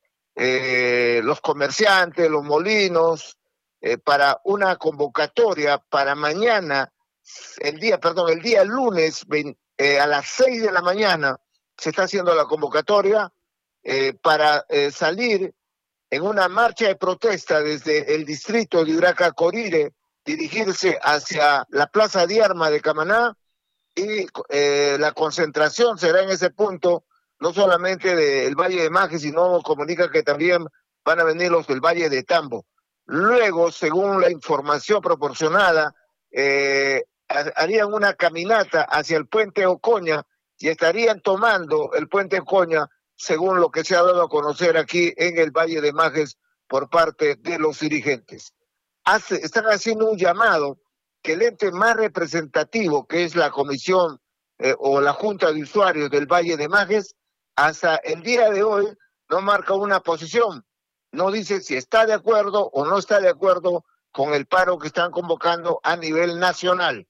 eh, los comerciantes, los molinos, eh, para una convocatoria para mañana, el día, perdón, el día lunes eh, a las seis de la mañana se está haciendo la convocatoria eh, para eh, salir en una marcha de protesta desde el distrito de Uraca Corire, dirigirse hacia la Plaza de Armas de Camaná, y eh, la concentración será en ese punto, no solamente del Valle de Majes, sino comunica que también van a venir los del Valle de Tambo. Luego, según la información proporcionada, eh, harían una caminata hacia el puente Ocoña y estarían tomando el puente Ocoña, según lo que se ha dado a conocer aquí en el Valle de Majes por parte de los dirigentes. Hace, están haciendo un llamado que el ente más representativo, que es la comisión eh, o la Junta de Usuarios del Valle de Majes, hasta el día de hoy no marca una posición, no dice si está de acuerdo o no está de acuerdo con el paro que están convocando a nivel nacional.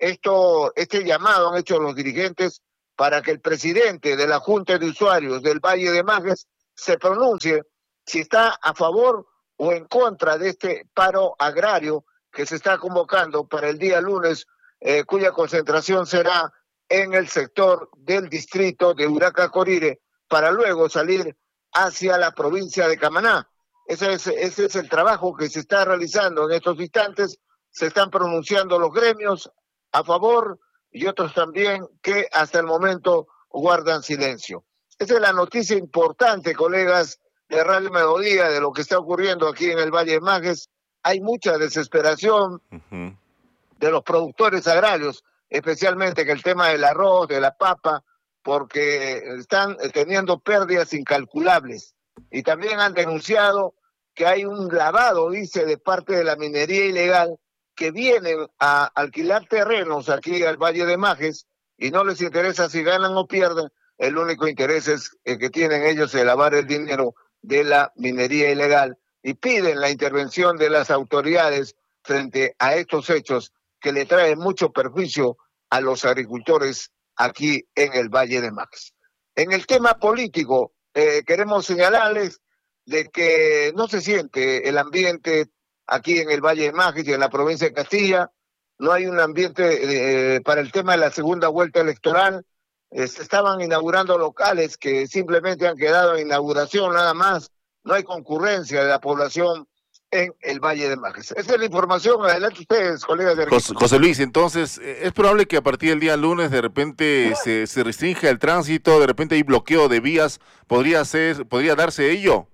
Esto, este llamado han hecho los dirigentes para que el presidente de la Junta de Usuarios del Valle de Majes se pronuncie si está a favor o en contra de este paro agrario que se está convocando para el día lunes, eh, cuya concentración será en el sector del distrito de Huracá-Corire, para luego salir hacia la provincia de Camaná. Ese es, ese es el trabajo que se está realizando en estos instantes. Se están pronunciando los gremios a favor y otros también que hasta el momento guardan silencio. Esa es la noticia importante, colegas de Radio Melodía, de lo que está ocurriendo aquí en el Valle de Majes. Hay mucha desesperación uh-huh. de los productores agrarios, especialmente en el tema del arroz, de la papa, porque están teniendo pérdidas incalculables. Y también han denunciado que hay un lavado, dice, de parte de la minería ilegal, que vienen a alquilar terrenos aquí al Valle de Majes y no les interesa si ganan o pierden. El único interés es el que tienen ellos de lavar el dinero de la minería ilegal, y piden la intervención de las autoridades frente a estos hechos que le traen mucho perjuicio a los agricultores aquí en el Valle de Majes. En el tema político, eh, queremos señalarles de que no se siente el ambiente aquí en el Valle de Majes y en la provincia de Castilla. No hay un ambiente eh, para el tema de la segunda vuelta electoral. Eh, se estaban inaugurando locales que simplemente han quedado en inauguración nada más. No hay concurrencia de la población en el Valle de Majes. Esa es la información. Adelante ustedes, colegas de José, José Luis, entonces, ¿es probable que a partir del día lunes de repente se, se restringe el tránsito, de repente hay bloqueo de vías? ¿Podría ser, podría darse ello?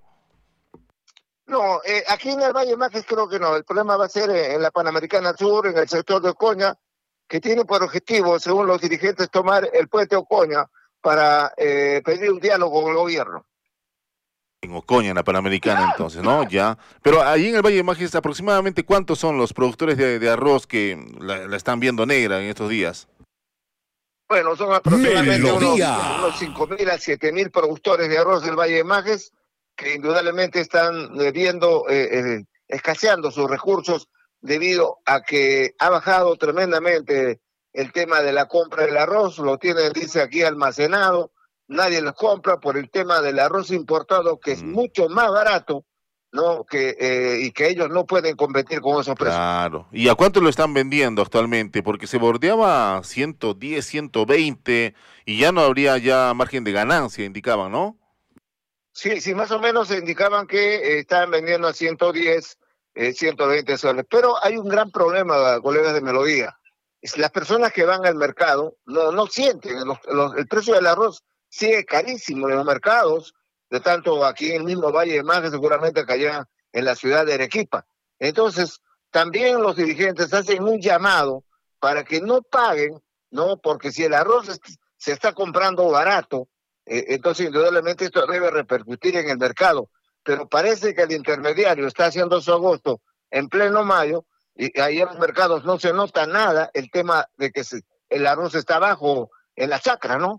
No, eh, aquí en el Valle de Majes creo que no. El problema va a ser en la Panamericana Sur, en el sector de Ocoña, que tiene por objetivo, según los dirigentes, tomar el puente Ocoña para eh, pedir un diálogo con el gobierno. En Ocoña, en la Panamericana, entonces, ¿no? Ya. Pero ahí en el Valle de Majes, ¿aproximadamente cuántos son los productores de, de arroz que la, la están viendo negra en estos días? Bueno, son aproximadamente unos, unos cinco mil a siete mil productores de arroz del Valle de Majes, que indudablemente están viendo, eh, eh, escaseando sus recursos debido a que ha bajado tremendamente el tema de la compra del arroz. Lo tienen, dice aquí, almacenado. Nadie los compra por el tema del arroz importado, que es mm. mucho más barato, ¿no? Que, eh, y que ellos no pueden competir con esos precios. Claro. ¿Y a cuánto lo están vendiendo actualmente? Porque se bordeaba ciento diez, ciento veinte y ya no habría ya margen de ganancia, indicaban, ¿no? Sí, sí, más o menos indicaban que eh, estaban vendiendo a ciento diez, eh, ciento veinte soles. Pero hay un gran problema, colegas de Melodía. Es las personas que van al mercado no, no sienten, los, los, el precio del arroz sigue carísimo en los mercados, de tanto aquí en el mismo Valle de Majes, seguramente que allá en la ciudad de Arequipa. Entonces, también los dirigentes hacen un llamado para que no paguen, ¿no? Porque si el arroz es, se está comprando barato, eh, entonces indudablemente esto debe repercutir en el mercado. Pero parece que el intermediario está haciendo su agosto en pleno mayo, y ahí en los mercados no se nota nada el tema de que se, el arroz está bajo en la chacra, ¿no?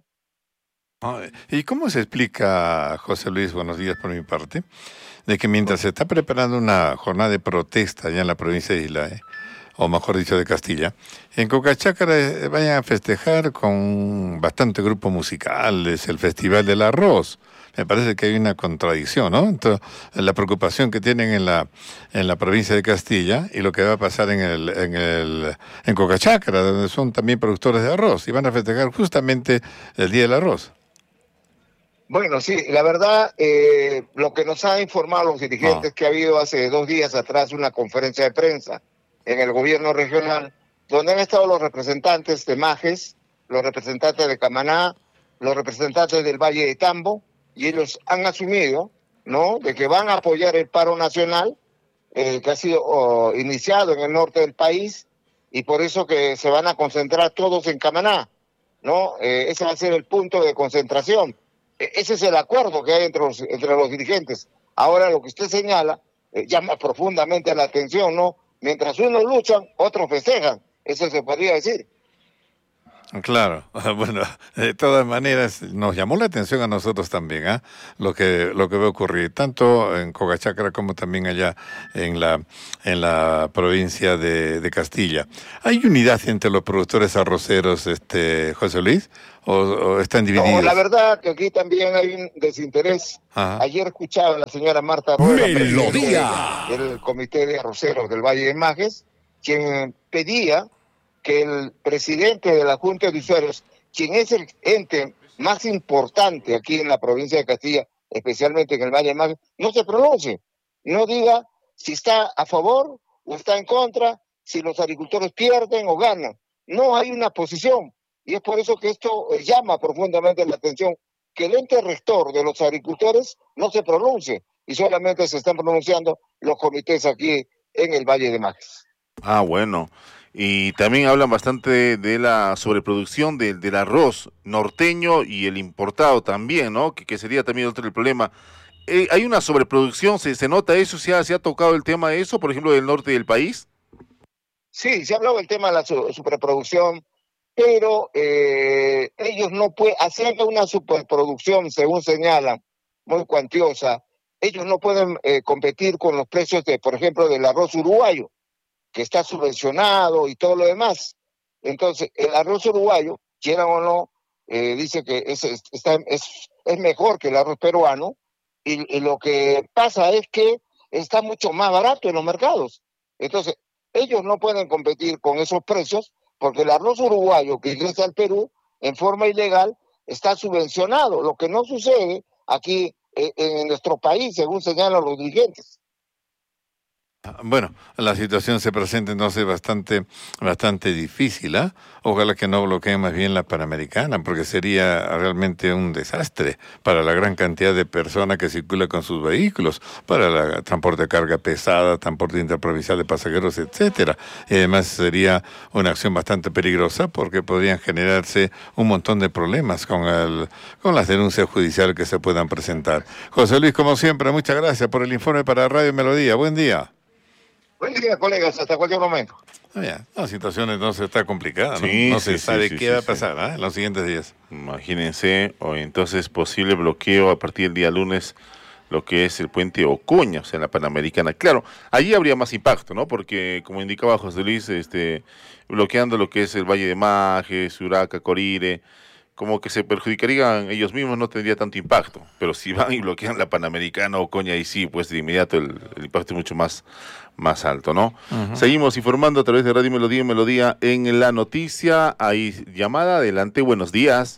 ¿Y cómo se explica, José Luis, buenos días por mi parte, de que mientras se está preparando una jornada de protesta allá en la provincia de Islay, o mejor dicho de Castilla, en Cocachácara vayan a festejar con bastante grupo musical, es el Festival del Arroz? Me parece que hay una contradicción, ¿no? Entonces, la preocupación que tienen en la en la provincia de Castilla y lo que va a pasar en el en el en Cocachácara, donde son también productores de arroz y van a festejar justamente el Día del Arroz. Bueno, sí, la verdad, eh, lo que nos ha informado los dirigentes, ah. que ha habido hace dos días atrás una conferencia de prensa en el gobierno regional, donde han estado los representantes de Majes, los representantes de Camaná, los representantes del Valle de Tambo, y ellos han asumido, ¿no?, de que van a apoyar el paro nacional eh, que ha sido oh, iniciado en el norte del país, y por eso que se van a concentrar todos en Camaná, ¿no? Eh, ese va a ser el punto de concentración. Ese es el acuerdo que hay entre los, entre los dirigentes. Ahora lo que usted señala eh, llama profundamente la atención, ¿no? Mientras unos luchan, otros festejan. Eso se podría decir. Claro, bueno, de todas maneras nos llamó la atención a nosotros también, ¿ah? Lo que lo que va a ocurrir tanto en Cogachacra como también allá en la en la provincia de, de Castilla. ¿Hay unidad entre los productores arroceros, este José Luis, o, o están divididos? No, la verdad que aquí también hay un desinterés. Ajá. Ayer escuchaba a la señora Marta Rueda, Melodía del Comité de Arroceros del Valle de Majes, quien pedía que el presidente de la Junta de Usuarios, quien es el ente más importante aquí en la provincia de Castilla, especialmente en el Valle de Majes, no se pronuncie, no diga si está a favor o está en contra, si los agricultores pierden o ganan. No hay una posición, y es por eso que esto llama profundamente la atención, que el ente rector de los agricultores no se pronuncie, y solamente se están pronunciando los comités aquí en el Valle de Majes. Ah, bueno. Y también hablan bastante de, de la sobreproducción de, del arroz norteño y el importado también, ¿no? Que, que sería también otro el problema. Eh, ¿Hay una sobreproducción? ¿Se, se nota eso? ¿Se ha, ¿Se ha tocado el tema de eso, por ejemplo, del norte del país? Sí, se ha hablado del tema de la su- superproducción, pero eh, ellos no pueden hacer una superproducción, según señalan, muy cuantiosa. Ellos no pueden eh, competir con los precios, de, por ejemplo, del arroz uruguayo, que está subvencionado y todo lo demás. Entonces, el arroz uruguayo, quieran o no, eh, dice que es, es, está, es, es mejor que el arroz peruano, y, y lo que pasa es que está mucho más barato en los mercados. Entonces, ellos no pueden competir con esos precios porque el arroz uruguayo que ingresa al Perú en forma ilegal está subvencionado, lo que no sucede aquí eh, en nuestro país, según señalan los dirigentes. Bueno, la situación se presenta entonces bastante, bastante difícil, ¿ah? Ojalá que no bloqueen más bien la Panamericana, porque sería realmente un desastre para la gran cantidad de personas que circulan con sus vehículos, para el transporte de carga pesada, transporte interprovincial de pasajeros, etcétera. Y además sería una acción bastante peligrosa porque podrían generarse un montón de problemas con el, con las denuncias judiciales que se puedan presentar. José Luis, como siempre, muchas gracias por el informe para Radio Melodía. Buen día. Buen día, colegas, hasta cualquier momento. Ah, ya. La situación entonces está complicada, ¿no? Sí, no sí, se sí, sabe sí, qué sí, va a sí. pasar, ¿eh? En los siguientes días. Imagínense, o entonces posible bloqueo a partir del día lunes, lo que es el puente Ocoña, o sea, en la Panamericana. Claro, allí habría más impacto, ¿no? Porque, como indicaba José Luis, este, bloqueando lo que es el Valle de Majes, Uraca, Corire, como que se perjudicarían ellos mismos, no tendría tanto impacto. Pero si van y bloquean la Panamericana o Ocoña, y sí, pues de inmediato el, el impacto es mucho más, más alto, ¿no? Uh-huh. Seguimos informando a través de Radio Melodía y Melodía en la noticia. Hay llamada, adelante, buenos días.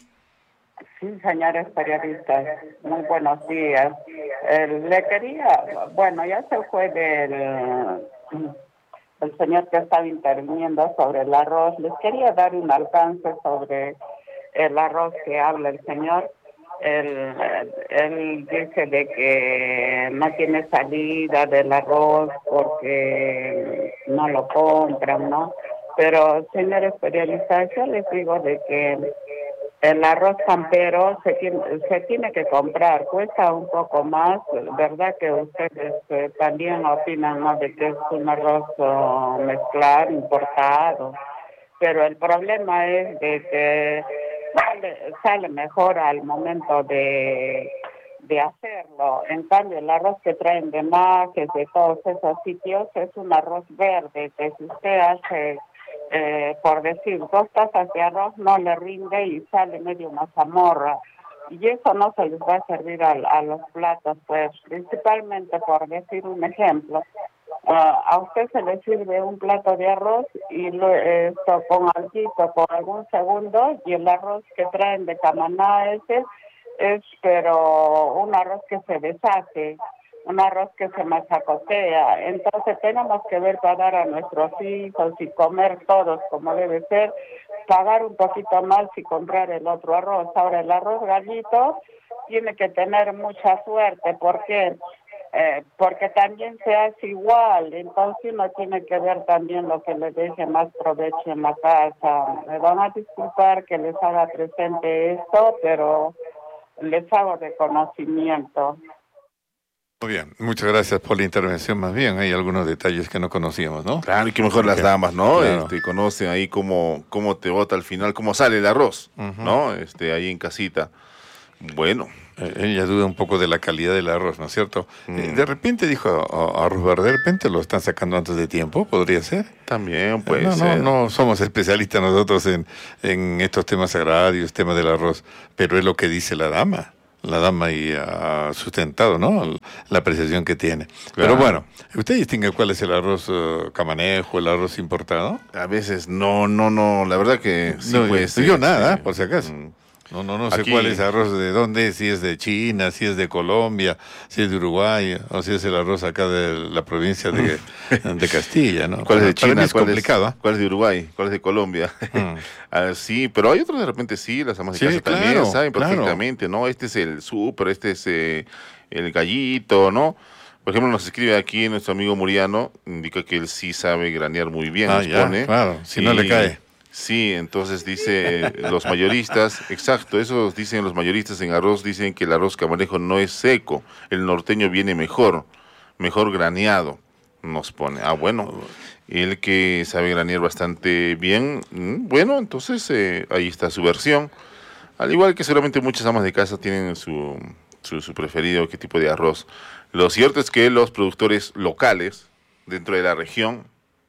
Sí, señores periodistas, muy buenos días. Eh, le quería, bueno, ya se fue del el señor que estaba interviniendo sobre el arroz. Les quería dar un alcance sobre el arroz que habla el señor. Él, él dice de que no tiene salida del arroz porque no lo compran, ¿no? Pero, señores periodistas, yo les digo de que el arroz campero se tiene, se tiene que comprar, cuesta un poco más, ¿verdad? Que ustedes eh, también opinan, ¿no? De que es un arroz uh, mezclado, importado, pero el problema es de que sale, sale mejor al momento de, de hacerlo. En cambio, el arroz que traen de Majes, de todos esos sitios, es un arroz verde, que si usted hace... Eh, por decir, dos tazas de arroz no le rinde y sale medio mazamorra. Y eso no se les va a servir a, a los platos, pues, principalmente por decir un ejemplo. Uh, a usted se le sirve un plato de arroz y lo, esto con alguito por algún segundo, y el arroz que traen de Camaná ese es, pero un arroz que se deshace, un arroz que se machacotea. Entonces tenemos que ver para dar a nuestros hijos y comer todos como debe ser, pagar un poquito más y comprar el otro arroz. Ahora el arroz gallito tiene que tener mucha suerte, ¿por qué? Eh, porque también se hace igual, entonces uno tiene que ver también lo que le deje más provecho en la casa. Me van a disculpar que les haga presente esto, pero les hago de conocimiento. Muy bien, muchas gracias por la intervención. Más bien, hay algunos detalles que no conocíamos, ¿no? Claro, y que mejor las damas, ¿no? Claro. Este, conocen ahí cómo, cómo te bota al final, cómo sale el arroz, uh-huh. ¿no? Este, ahí en casita. Bueno. Eh, ella duda un poco de la calidad del arroz, ¿no es cierto? Mm. Eh, de repente dijo oh, arroz verde, de repente lo están sacando antes de tiempo, ¿podría ser? También puede eh, no, ser. No, no somos especialistas nosotros en, en estos temas agrarios, temas del arroz, pero es lo que dice la dama. La dama y ha sustentado, ¿no? La apreciación que tiene. Claro. Pero bueno, ¿usted distingue cuál es el arroz uh, camanejo, el arroz importado? A veces no, no, no, la verdad que sí no, puede yo, ser. yo nada, sí. por si acaso. Mm. No, no, no sé Aquí, cuál es el arroz, de dónde es, si es de China, si es de Colombia, si es de Uruguay, o si es el arroz acá de la provincia de, de Castilla, ¿no? ¿Cuál es de China? Es ¿Cuál complicado. Es, ¿Cuál es de Uruguay? ¿Cuál es de Colombia? Mm. ah, sí, pero hay otros de repente sí, las amas de sí, casa claro, también saben claro. perfectamente, ¿no? Este es el súper, este es eh, el gallito, ¿no? Por ejemplo, nos escribe aquí nuestro amigo Muriano, indica que él sí sabe granear muy bien, ah, nos ya, pone. Claro, si y, no le cae. Sí, entonces dice los mayoristas, exacto, eso dicen los mayoristas en arroz, dicen que el arroz camarejo no es seco, el norteño viene mejor, mejor graneado, nos pone. Ah, bueno, él que sabe granear bastante bien, bueno, entonces eh, ahí está su versión, al igual que seguramente muchas amas de casa tienen su, su, su preferido, qué tipo de arroz. Lo cierto es que los productores locales dentro de la región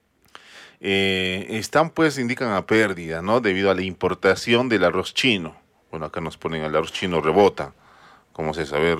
Eh, están pues, indican a pérdida, ¿no? Debido a la importación del arroz chino. Bueno, acá nos ponen el arroz chino rebota. ¿Cómo se saber?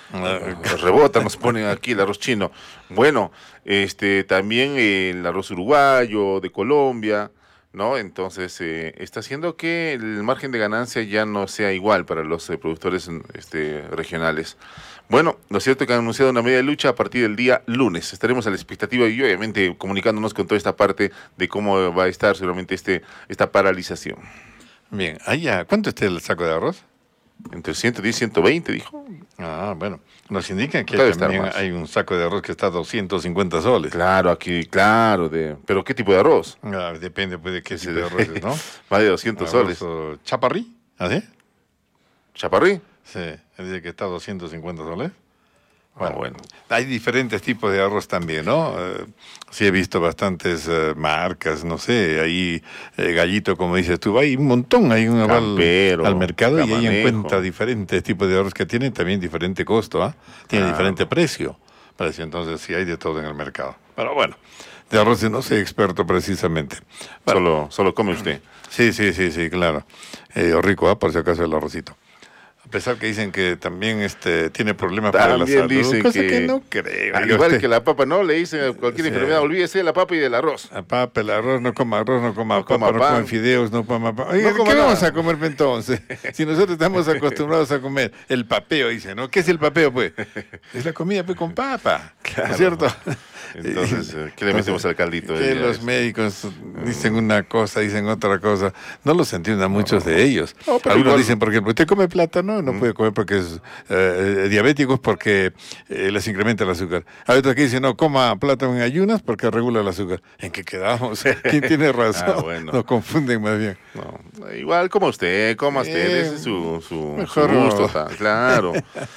Uh, rebota, nos ponen aquí el arroz chino. Bueno, este también el arroz uruguayo, de Colombia, ¿no? Entonces, eh, está haciendo que el margen de ganancia ya no sea igual para los eh, productores este, regionales. Bueno, lo cierto es que han anunciado una media de lucha a partir del día lunes. Estaremos a la expectativa y obviamente comunicándonos con toda esta parte de cómo va a estar seguramente este, esta paralización. Bien, allá, ¿cuánto está el saco de arroz? Entre ciento diez y ciento veinte, dijo. Ah, bueno, nos indican que hay, también hay un saco de arroz que está a doscientos cincuenta soles. Claro, aquí, claro, de pero ¿qué tipo de arroz? Ah, depende pues de qué tipo de arroz es, ¿no? Más de doscientos arroz, soles. ¿Chaparrí? ¿Así? ¿Chaparrí? Sí, dice que está a doscientos cincuenta soles. Bueno, ah, bueno, hay diferentes tipos de arroz también, ¿no? Eh, sí he visto bastantes eh, marcas, no sé, ahí eh, gallito, como dices tú, hay un montón, hay un Campero, al, al mercado camanejo. Y ahí encuentra diferentes tipos de arroz que tienen también diferente costo, ¿ah? ¿eh? Tiene ah. diferente precio, precio, entonces sí hay de todo en el mercado. Pero bueno, de arroz no soy experto precisamente. Bueno, solo, solo come usted. Sí, sí, sí, sí, claro. Eh, rico, ¿ah? Por si acaso el arrocito. A pesar que dicen que también este tiene problemas también para la salud, dicen cosa que, que no creo. Al igual usted, que la papa, ¿no? Le dicen a cualquier sí. enfermedad, olvídese de la papa y del arroz. La papa, el arroz, no coma arroz, no coma no papa, coma no pan. coma fideos, no coma pan. Oiga, no coma ¿qué nada. vamos a comer entonces? Si nosotros estamos acostumbrados a comer el papeo, dice, ¿no? ¿Qué es el papeo, pues? Es la comida, pues, con papa, claro. ¿no es cierto? Entonces, ¿qué le metemos al caldito? Que los médicos dicen una cosa, dicen otra cosa. No los entiendan muchos no. de ellos. No, Algunos igual... dicen, por ejemplo, usted come plátano, no mm. puede comer porque es eh, diabético, porque eh, les incrementa el azúcar. Hay otros que dicen, no, coma plátano en ayunas porque regula el azúcar. ¿En qué quedamos? ¿Quién tiene razón? Ah, bueno. Nos confunden más bien. No, igual como usted, coma usted, eh, ese es su, su, su gusto, no. claro.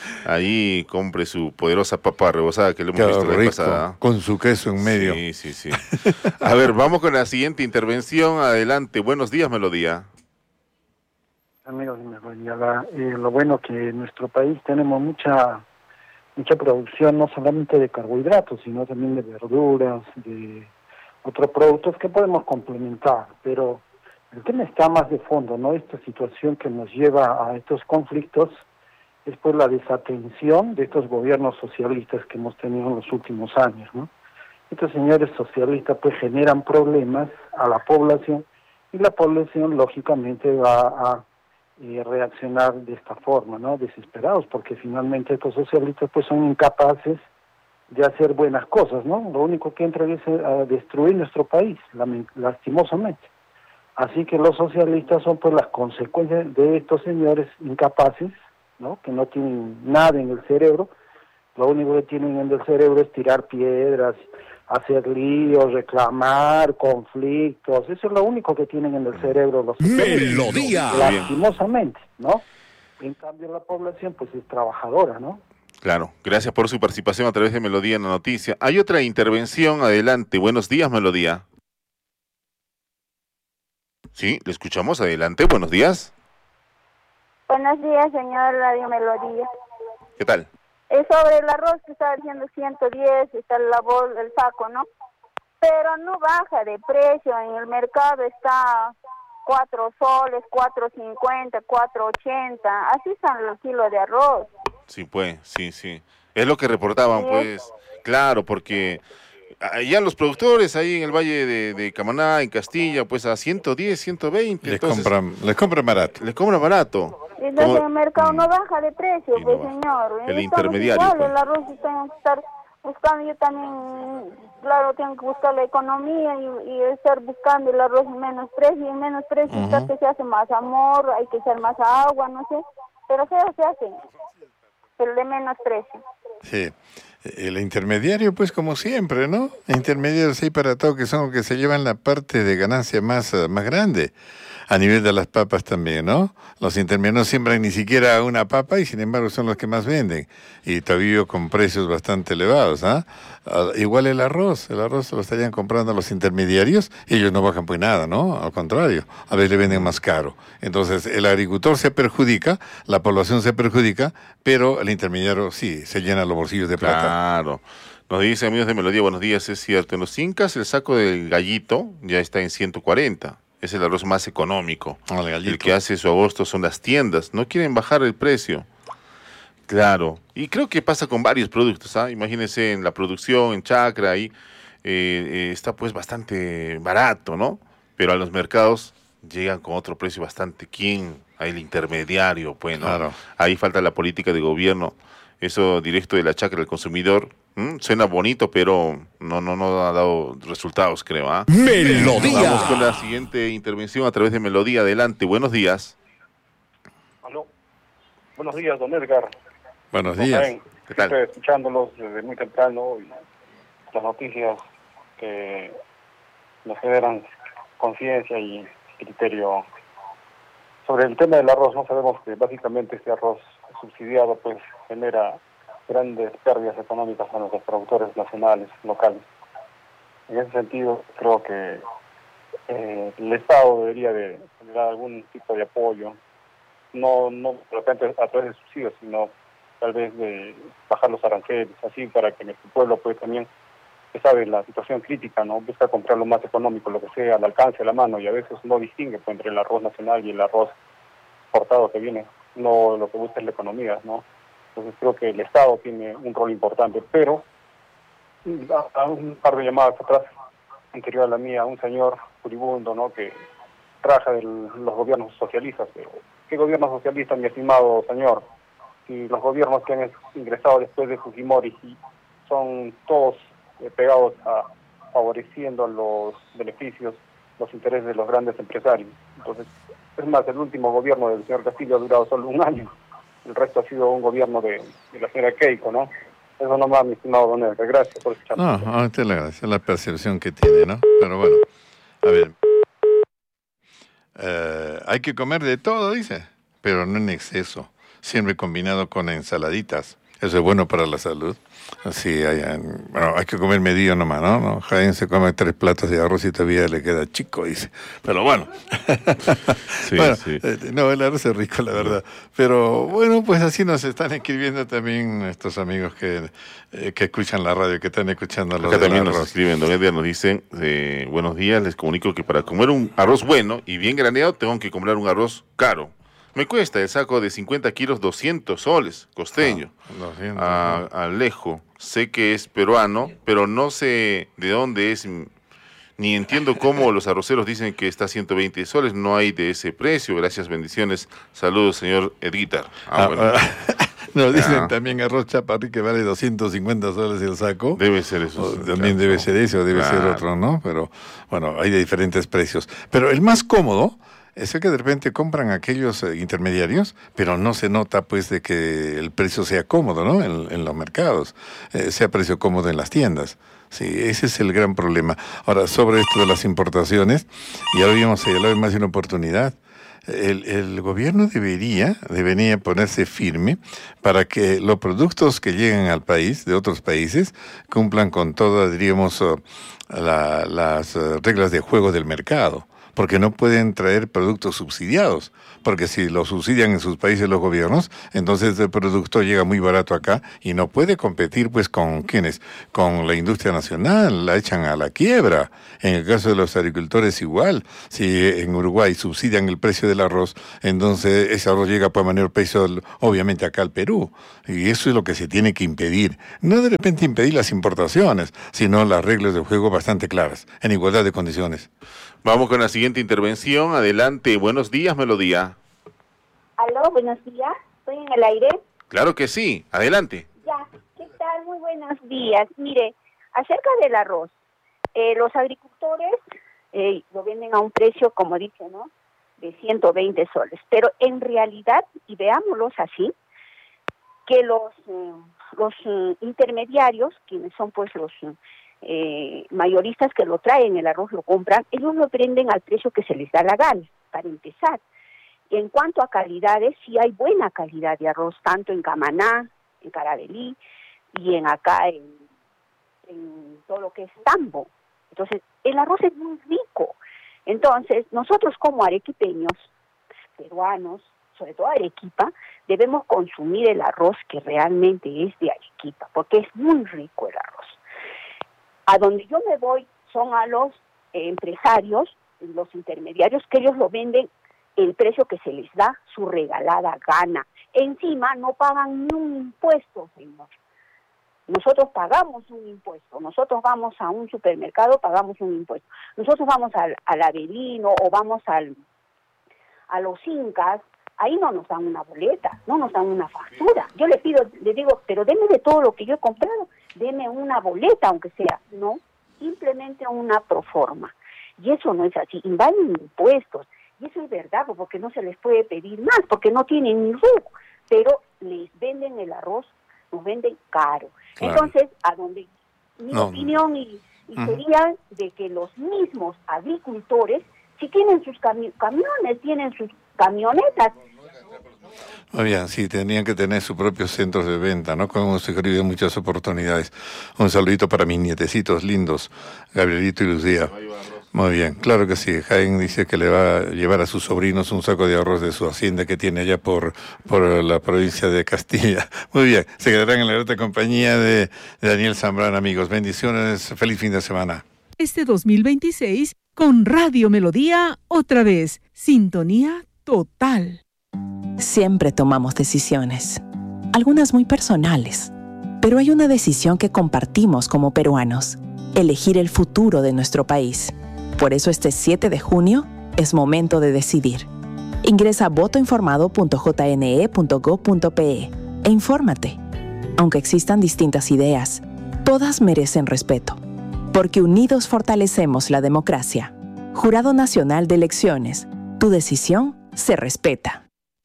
Ahí compre su poderosa papa rebozada que le hemos claro, visto la vez pasada. Con su queso en medio. Sí, sí, sí. A ver, vamos con la siguiente intervención. Adelante. Buenos días, Melodía. Amigos de Melodía, la, eh, lo bueno que en nuestro país tenemos mucha mucha producción, no solamente de carbohidratos, sino también de verduras, de otros productos que podemos complementar, pero el tema está más de fondo, ¿no? Esta situación que nos lleva a estos conflictos es por la desatención de estos gobiernos socialistas que hemos tenido en los últimos años, ¿no? Estos señores socialistas pues generan problemas a la población y la población lógicamente va a eh, reaccionar de esta forma, ¿no? Desesperados, porque finalmente estos socialistas pues son incapaces de hacer buenas cosas, ¿no? Lo único que entra es a destruir nuestro país, lastimosamente. Así que los socialistas son pues las consecuencias de estos señores incapaces, ¿no? Que no tienen nada en el cerebro, lo único que tienen en el cerebro es tirar piedras, hacer líos, reclamar, conflictos, eso es lo único que tienen en el cerebro los Melodía. Lastimosamente, ¿no? En cambio la población pues es trabajadora, ¿no? Claro, gracias por su participación a través de Melodía en la Noticia. Hay otra intervención, adelante. Buenos días, Melodía. Sí, le escuchamos, adelante, buenos días. Buenos días, señor Radio Melodía. ¿Qué tal? Es sobre el arroz que está diciendo ciento diez, está la bol, el saco, ¿no? Pero no baja de precio, en el mercado está cuatro soles, cuatro cincuenta, cuatro ochenta, así están los kilos de arroz. Sí, pues, sí, sí. Es lo que reportaban, pues, claro, porque allá los productores ahí en el Valle de, de Camaná, en Castilla, pues a ciento diez, ciento veinte. Les compran, les compran barato. Les compran barato. Entonces Como, el mercado no baja de precio, no pues baja. señor. El Estamos intermediario, igual, pues. el arroz sí tengo que estar buscando, yo también, claro, tengo que buscar la economía y, y estar buscando el arroz en menos precio, y en menos precio Ujú. está que se hace más amor, hay que echar más agua, no sé, pero feo se hace, pero de menos precio. Sí. El intermediario, pues como siempre, ¿no? Intermediarios hay para todo, que son los que se llevan la parte de ganancia más, uh, más grande. A nivel de las papas también, ¿no? Los intermediarios no siembran ni siquiera una papa y sin embargo son los que más venden. Y todavía con precios bastante elevados, ¿ah? Uh, igual el arroz, el arroz lo estarían comprando los intermediarios y ellos no bajan pues nada, ¿no? Al contrario, a veces le venden más caro. Entonces el agricultor se perjudica, la población se perjudica, pero el intermediario sí, se llena los bolsillos de plata. Claro. Nos dice, amigos de Melodía, buenos días, es cierto. En los Incas el saco del gallito ya está en ciento cuarenta. Es el arroz más económico. Oh, el, el que hace su agosto son las tiendas. No quieren bajar el precio. Claro. Y creo que pasa con varios productos. ¿ah? Imagínense en la producción, en chacra, ahí eh, eh, está pues bastante barato, ¿no? Pero a los mercados llegan con otro precio bastante. ¿Quién? El intermediario, pues, ¿no? Claro. Ahí falta la política de gobierno. Eso directo de la chacra al consumidor. ¿Mm? Suena bonito, pero no, no, no ha dado resultados, creo. ¿ah? Melodía. Vamos con la siguiente intervención a través de Melodía. Adelante, buenos días. Aló. Buenos días, don Edgar. Buenos Don días. Jaén. ¿Qué tal? Estoy escuchándolos desde muy temprano y las noticias que nos generan conciencia y criterio. Sobre el tema del arroz, no sabemos que básicamente este arroz subsidiado pues genera grandes pérdidas económicas a nuestros productores nacionales, locales. En ese sentido, creo que eh, el Estado debería de generar algún tipo de apoyo, no no de repente a través de subsidios, sino tal vez de bajar los aranceles, así para que nuestro pueblo pues también, que sabe la situación crítica, no busca comprar lo más económico, lo que sea al alcance de la mano, y a veces no distingue pues, entre el arroz nacional y el arroz exportado que viene, no lo que busca es la economía, ¿no? Entonces creo que el Estado tiene un rol importante, pero a, a un par de llamadas atrás, anterior a la mía, un señor furibundo, ¿no? Que traja de los gobiernos socialistas, pero ¿qué gobierno socialista, mi estimado señor? Si los gobiernos que han ingresado después de Fujimori son todos eh, pegados a favoreciendo los beneficios, los intereses de los grandes empresarios. Entonces, es más, el último gobierno del señor Castillo ha durado solo un año. El resto ha sido un gobierno de, de la señora Keiko, ¿no? Eso nomás, mi estimado don Edgar. Gracias por escucharme. No, a usted le agradece la percepción que tiene, ¿no? Pero bueno, a ver. Eh, hay que comer de todo, dice, pero no en exceso. Siempre combinado con ensaladitas. Eso es bueno para la salud. Así, hay, bueno, hay que comer medio nomás, ¿no? ¿no? Jaén se come tres platos de arroz y todavía le queda chico, dice. Pero bueno. Sí, bueno, sí. eh, no, el arroz es rico, la verdad. Pero bueno, pues así nos están escribiendo también nuestros amigos que, eh, que escuchan la radio, que están escuchando los Acá también arroz. nos escriben, don Edgar, nos dicen, eh, buenos días, les comunico que para comer un arroz bueno y bien graneado tengo que comprar un arroz caro. Me cuesta el saco de cincuenta kilos doscientos soles, costeño, Ah, doscientos, a, Alejo. Sé que es peruano, pero no sé de dónde es, ni entiendo cómo los arroceros dicen que está a ciento veinte soles, no hay de ese precio. Gracias, bendiciones. Saludos, señor Edguitar. Ah, Ah, bueno. ah, Nos dicen Ah. también arroz chaparrí que vale doscientos cincuenta soles el saco. Debe ser eso. O sí, también claro. debe ser eso, debe ser Claro. otro, ¿no? Pero bueno, hay de diferentes precios. Pero el más cómodo es el que de repente compran aquellos eh, intermediarios, pero no se nota pues de que el precio sea cómodo, ¿no? En, en los mercados, eh, sea precio cómodo en las tiendas. Sí, ese es el gran problema. Ahora, sobre esto de las importaciones, ya lo habíamos señalado en más de una oportunidad. el, el gobierno debería, debería ponerse firme para que los productos que lleguen al país, de otros países, cumplan con todas, diríamos, la, las reglas de juego del mercado. Porque no pueden traer productos subsidiados, porque si lo subsidian en sus países los gobiernos, entonces el producto llega muy barato acá y no puede competir pues con ¿quiénes? Con la industria nacional, la echan a la quiebra. En el caso de los agricultores igual, si en Uruguay subsidian el precio del arroz, entonces ese arroz llega por menor precio obviamente acá al Perú, y eso es lo que se tiene que impedir. No de repente impedir las importaciones, sino las reglas de juego bastante claras, en igualdad de condiciones. Vamos con la siguiente intervención. Adelante. Buenos días, Melodía. Aló, buenos días. ¿Estoy en el aire? Claro que sí. Adelante. Ya. ¿Qué tal? Muy buenos días. Mire, acerca del arroz, eh, los agricultores eh, lo venden a un precio, como dije, ¿no?, de ciento veinte soles. Pero en realidad, y veámoslos así, que los, eh, los eh, intermediarios, quienes son pues los... Eh, Eh, mayoristas que lo traen, el arroz lo compran, ellos lo venden al precio que se les da la gana, para empezar. Y en cuanto a calidades, sí hay buena calidad de arroz, tanto en Camaná, en Caravelí, y en acá, en, en todo lo que es Tambo. Entonces, el arroz es muy rico. Entonces, nosotros como arequipeños, peruanos, sobre todo Arequipa, debemos consumir el arroz que realmente es de Arequipa, porque es muy rico el arroz. A donde yo me voy son a los eh, empresarios, los intermediarios, que ellos lo venden el precio que se les da su regalada gana. Encima no pagan ni un impuesto, señor. Nosotros pagamos un impuesto. Nosotros vamos a un supermercado, pagamos un impuesto. Nosotros vamos al, al Avelino o vamos al, a los Incas, ahí no nos dan una boleta, no nos dan una factura. Yo le pido, le digo, pero deme de todo lo que yo he comprado, deme una boleta, aunque sea, no, simplemente una proforma. Y eso no es así, invaden impuestos. Y eso es verdad, porque no se les puede pedir más, porque no tienen ni rubro, pero les venden el arroz, nos venden caro. Claro. Entonces, a donde mi no. opinión y, y uh-huh. sería de que los mismos agricultores, si tienen sus cami- camiones, tienen sus camionetas. Muy bien, sí, tenían que tener sus propios centros de venta, ¿no? Como hemos sugerido muchas oportunidades. Un saludito para mis nietecitos lindos, Gabrielito y Lucía. Muy bien, claro que sí. Jaén dice que le va a llevar a sus sobrinos un saco de arroz de su hacienda que tiene allá por, por la provincia de Castilla. Muy bien, se quedarán en la grata compañía de, de Daniel Zambrano, amigos. Bendiciones, feliz fin de semana. Este dos mil veintiséis con Radio Melodía, otra vez, sintonía total. Siempre tomamos decisiones, algunas muy personales, pero hay una decisión que compartimos como peruanos, elegir el futuro de nuestro país. Por eso este siete de junio es momento de decidir. Ingresa a voto informado punto j n e punto gob punto p e e infórmate. Aunque existan distintas ideas, todas merecen respeto, porque unidos fortalecemos la democracia. Jurado Nacional de Elecciones, tu decisión se respeta.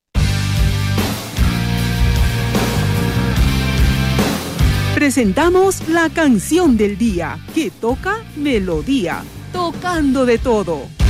Presentamos la canción del día, que toca Melodía, tocando de todo.